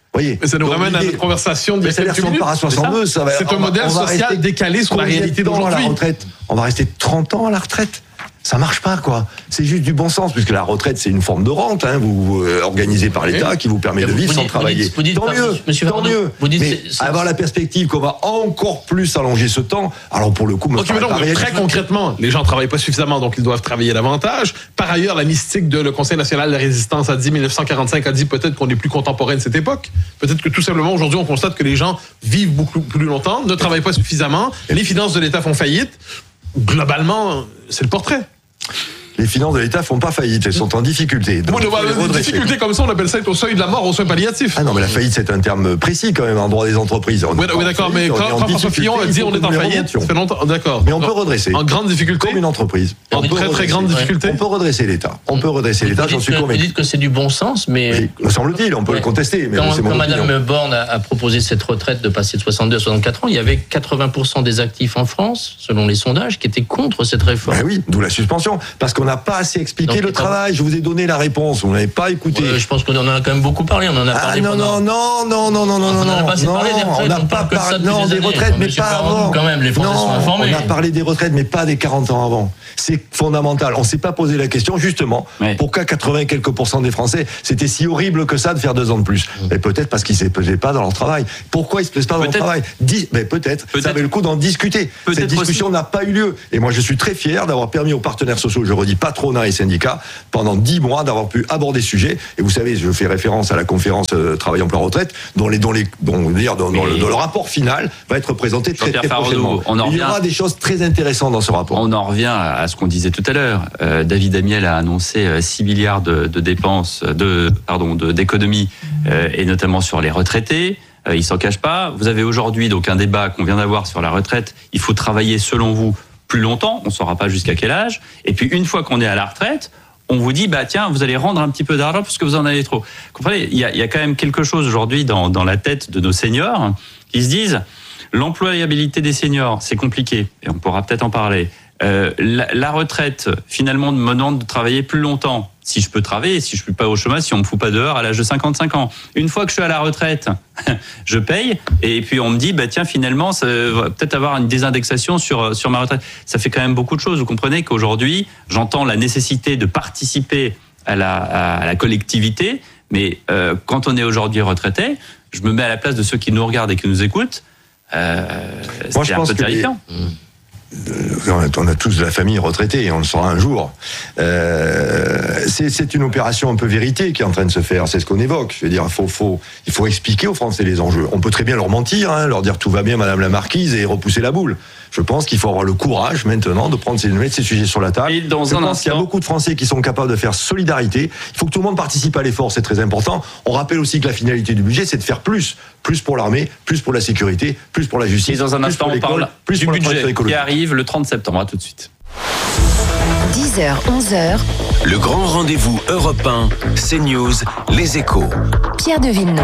Voyez. Mais ça nous Donc, ramène à notre conversation de le salaire si on part à soixante-deux, ça va. C'est un modèle social décalé sur la réalité d'aujourd'hui. On va rester trente ans à la retraite. Ça marche pas, quoi. C'est juste du bon sens, puisque la retraite, c'est une forme de rente, hein, vous, euh, organisée par l'État, qui vous permet de vivre sans travailler. Vous dites, tant mieux, monsieur tant Fardeau, mieux. vous dites, mais c'est, c'est... avoir la perspective qu'on va encore plus allonger ce temps, alors pour le coup, me okay, mais non, mais très concrètement, les gens ne travaillent pas suffisamment, donc ils doivent travailler davantage. Par ailleurs, la mystique de le Conseil national de la résistance a dit, mille neuf cent quarante-cinq a dit peut-être qu'on est plus contemporain de cette époque. Peut-être que tout simplement, aujourd'hui, on constate que les gens vivent beaucoup plus longtemps, ne travaillent pas suffisamment, les finances de l'État font faillite. Globalement, c'est le portrait. Les finances de l'État font pas faillite, elles sont en difficulté. Donc, oui, une difficulté comme ça, on appelle ça être au seuil de la mort, aux soins palliatifs. Ah non, mais la faillite, c'est un terme précis quand même en droit des entreprises. Oui, oui d'accord, mais quand, quand François Fillon a dit on est en faillite, ça fait longtemps, d'accord. Mais on peut redresser. En grande difficulté. Comme une entreprise. En très très grande difficulté. On peut redresser l'État. On peut redresser l'État, j'en suis convaincu. Vous dites que c'est du bon sens, mais. Oui, me semble-t-il, on peut le contester. Mais quand c'est quand mon Madame Borne a, a proposé cette retraite de passer de soixante-deux à soixante-quatre ans, il y avait quatre-vingts pour cent des actifs en France, selon les sondages, qui étaient contre cette réforme. Ben oui, d'où la suspension. Parce qu'on n'a pas assez expliqué Donc, le travail. Je vous ai donné la réponse. Vous n'avez pas écouté. Ouais, je pense qu'on en a quand même beaucoup parlé. On en a ah, parlé. non, pendant... non, non, non, non, non, non, on non, a pas non, parlé des retraites. on n'a on pas parlé non, des années. retraites, mais Monsieur pas Fardeau, avant. Quand même, les Français non, sont informés. On a parlé des retraites, mais pas des quarante ans avant. C'est fondamental. On ne s'est pas posé la question, justement, ouais. pourquoi quatre-vingts quelques pourcents des Français, c'était si horrible que ça de faire deux ans de plus. Mmh. Et peut-être parce qu'ils ne se plaisaient pas dans leur travail. Pourquoi ils ne se plaisent pas dans leur travail? Dis, mais peut-être, peut ça avait le coup d'en discuter. Cette discussion n'a pas eu lieu. Et moi, je suis très fier d'avoir permis aux partenaires sociaux, je redis patronat et syndicats, pendant dix mois, d'avoir pu aborder ce sujet. Et vous savez, je fais référence à la conférence euh, Travail Emploi Retraite, dont, les, dont, les, dont, dire, dont, dont, le, dont le rapport final va être présenté très, très prochainement. On en Il y revient, aura des choses très intéressantes dans ce rapport. On en revient à ce qu'on disait tout à l'heure. Euh, David Amiel a annoncé six milliards de, de dépenses, de, pardon, de, d'économies, euh, et notamment sur les retraités. Euh, il s'en cache pas. Vous avez aujourd'hui donc un débat qu'on vient d'avoir sur la retraite. Il faut travailler, selon vous, plus longtemps. On ne saura pas jusqu'à quel âge. Et puis, une fois qu'on est à la retraite, on vous dit, bah tiens, vous allez rendre un petit peu d'argent parce que vous en avez trop. Vous comprenez, il y a, il y a quand même quelque chose aujourd'hui dans, dans la tête de nos seniors qui se disent, l'employabilité des seniors, c'est compliqué, et on pourra peut-être en parler. Euh, la, la retraite, finalement, me demande de travailler plus longtemps. Si je peux travailler, si je ne suis pas au chômage, si on me fout pas dehors à l'âge de cinquante-cinq ans. Une fois que je suis à la retraite, je paye, et puis on me dit, bah tiens, finalement, ça va peut-être avoir une désindexation sur, sur ma retraite. Ça fait quand même beaucoup de choses. Vous comprenez qu'aujourd'hui, j'entends la nécessité de participer à la, à la collectivité, mais euh, quand on est aujourd'hui retraité, je me mets à la place de ceux qui nous regardent et qui nous écoutent. Euh, Moi, c'est je un pense peu que terrifiant. Les... On a tous de la famille retraitée et on le saura un jour. Euh, c'est, c'est une opération un peu vérité qui est en train de se faire. C'est ce qu'on évoque. Je veux dire, il faut, faut, il faut expliquer aux Français les enjeux. On peut très bien leur mentir, hein, leur dire tout va bien, Madame la Marquise, et repousser la boule. Je pense qu'il faut avoir le courage maintenant de prendre ces, de mettre ces sujets sur la table. Et dans Je un pense instant... qu'il y a beaucoup de Français qui sont capables de faire solidarité. Il faut que tout le monde participe à l'effort, c'est très important. On rappelle aussi que la finalité du budget, c'est de faire plus. Plus pour l'armée, plus pour la sécurité, plus pour la justice. Et dans un instant, on parle plus du pour budget qui arrive le trente septembre. À tout de suite. dix heures, onze heures. Le grand rendez-vous européen, CNews, Les Échos. Pierre de Villeneuve.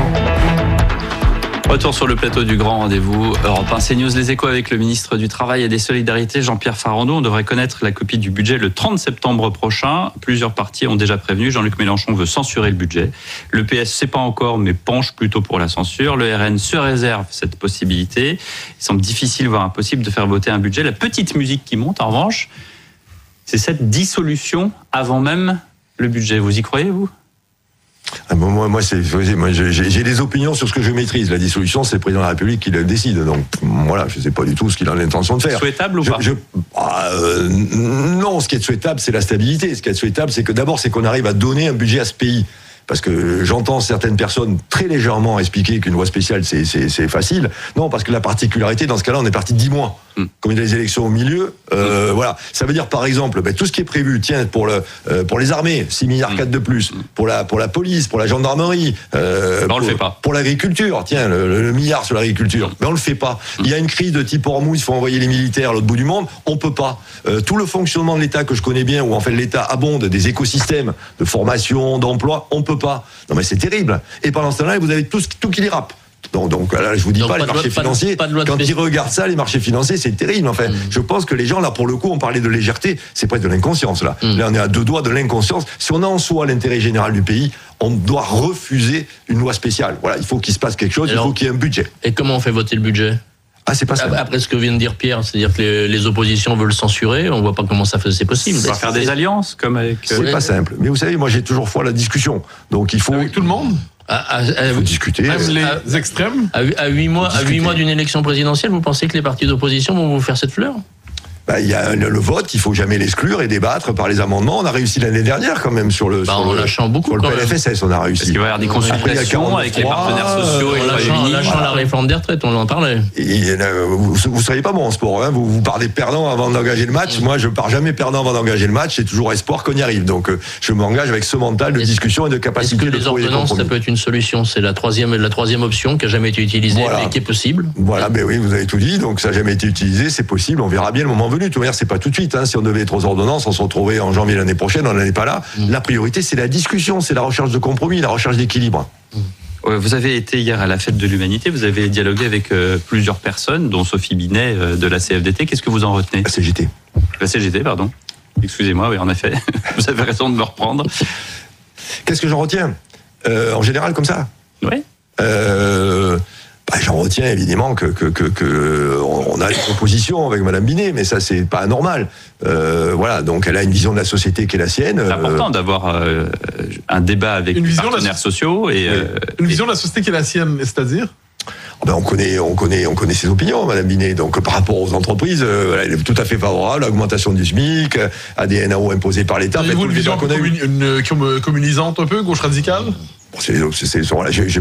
Retour sur le plateau du grand rendez-vous Europe un CNews, Les Échos avec le ministre du Travail et des Solidarités, Jean-Pierre Farandou. On devrait connaître la copie du budget le trente septembre prochain. Plusieurs partis ont déjà prévenu. Jean-Luc Mélenchon veut censurer le budget. Le P S ne sait pas encore, mais penche plutôt pour la censure. Le R N se réserve cette possibilité. Il semble difficile, voire impossible, de faire voter un budget. La petite musique qui monte, en revanche, c'est cette dissolution avant même le budget. Vous y croyez, vous ? Ah bon, moi, moi, c'est, moi j'ai, j'ai des opinions sur ce que je maîtrise. La dissolution, c'est le président de la République qui le décide. Donc voilà, je ne sais pas du tout ce qu'il a l'intention de faire. Souhaitable ou pas je, je, ah, euh, Non, ce qui est souhaitable, c'est la stabilité. Ce qui est souhaitable, c'est que d'abord, c'est qu'on arrive à donner un budget à ce pays. Parce que j'entends certaines personnes très légèrement expliquer qu'une loi spéciale, c'est, c'est, c'est facile. Non, parce que la particularité, dans ce cas-là, on est parti dix mois. Mm. Comme il y a les élections au milieu, euh, mm. voilà. Ça veut dire, par exemple, ben, tout ce qui est prévu, tiens, pour, le, euh, pour les armées, six milliards quatre de plus, mm. pour, la, pour la police, pour la gendarmerie, euh, ben, on pour, le fait pas. Pour l'agriculture, tiens, le, le, le milliard sur l'agriculture, mais ben, on le fait pas. Mm. Il y a une crise de type Hormuz, il faut envoyer les militaires à l'autre bout du monde, on peut pas. Euh, tout le fonctionnement de l'État que je connais bien, où en fait l'État abonde des écosystèmes de formation, d'emploi, on peut pas. Non mais c'est terrible. Et pendant ce temps-là, vous avez tout, tout qui dérape. Donc, donc là, je vous dis Donc, pas, pas les de marchés loi- pas de- financiers, pas de loi de quand spéc- ils regardent ça, les marchés financiers, c'est terrible. Enfin, Mm. je pense que les gens, là, pour le coup, on parlait de légèreté, c'est presque de l'inconscience, là. Mm. Là, on est à deux doigts de l'inconscience. Si on a en soi l'intérêt général du pays, on doit refuser une loi spéciale. Voilà, il faut qu'il se passe quelque chose, Alors, il faut qu'il y ait un budget. Et comment on fait voter le budget? Ah, c'est pas ça. Après ce que vient de dire Pierre, c'est-à-dire que les, les oppositions veulent censurer, on voit pas comment ça fait, c'est possible. On va faire des alliances comme avec. C'est Ouais. pas simple. Mais vous savez, moi, j'ai toujours foi à la discussion. Donc, il faut. Avec tout le monde? À, à, à- Il faut discuter. Même à- les extrêmes? à, à huit mois, à discuter. huit mois d'une élection présidentielle, vous pensez que les partis d'opposition vont vous faire cette fleur? Bah, il y a le, le vote, il faut jamais l'exclure et débattre par les amendements. On a réussi l'année dernière quand même sur le, Bah, sur en le, lâchant beaucoup, sur le quand P L F S S, on a réussi. Parce qu'il va y avoir des Après, il y a consultations avec les quarante-trois, partenaires sociaux et En le lâchant, en Royaume-Uni. lâchant la réforme des retraites, on en parlait. Et, euh, vous, vous seriez pas bon en sport, hein. vous, vous partez perdant avant d'engager le match. Moi, je pars jamais perdant avant d'engager le match. C'est toujours espoir qu'on y arrive. Donc, euh, je m'engage avec ce mental de Est-ce- discussion et de Est-ce capacité que de les trouver des ordonnances, ça compromis. peut être une solution? C'est la troisième, la troisième option qui a jamais été utilisée, Voilà. mais qui est possible. Voilà, ben oui, vous avez tout dit. Donc, ça n'a jamais été utilisé. C'est possible. On verra bien le moment venu. De toute manière, c'est pas tout de suite. Hein. Si on devait être aux ordonnances, on se retrouvait en janvier l'année prochaine. On n'en est pas là. Mm. La priorité, c'est la discussion, c'est la recherche de compromis, la recherche d'équilibre. Ouais, Vous avez été hier à la fête de l'humanité, vous avez dialogué avec euh, plusieurs personnes, dont Sophie Binet euh, de la C F D T. Qu'est-ce que vous en retenez? La C G T. La C G T, pardon. Excusez-moi, oui, en effet. Vous avez raison de me reprendre. Qu'est-ce que j'en retiens Euh, En général, comme ça. Oui. Euh, bah, j'en retiens évidemment que, que, que, que on a des propositions avec Madame Binet, mais ça c'est pas anormal. Euh, voilà, donc elle a une vision de la société qui est la sienne. C'est important d'avoir euh, un débat avec Une les vision de la partenaires sociaux et. Oui. euh, Une et- vision de la société qui est la sienne, c'est-à-dire? Ben, on connaît, on connaît, on connaît ses opinions, Madame Binet. Donc par rapport aux entreprises, euh, voilà, elle est tout à fait favorable à l'augmentation du SMIC, à des N A O imposés par l'État. En fait, Avez-vous tous une les vision débats qu'on a communi- eus. une, comme- communisante un peu, gauche radicale? Bon, c'est- c'est- c'est- voilà, j'ai- j'ai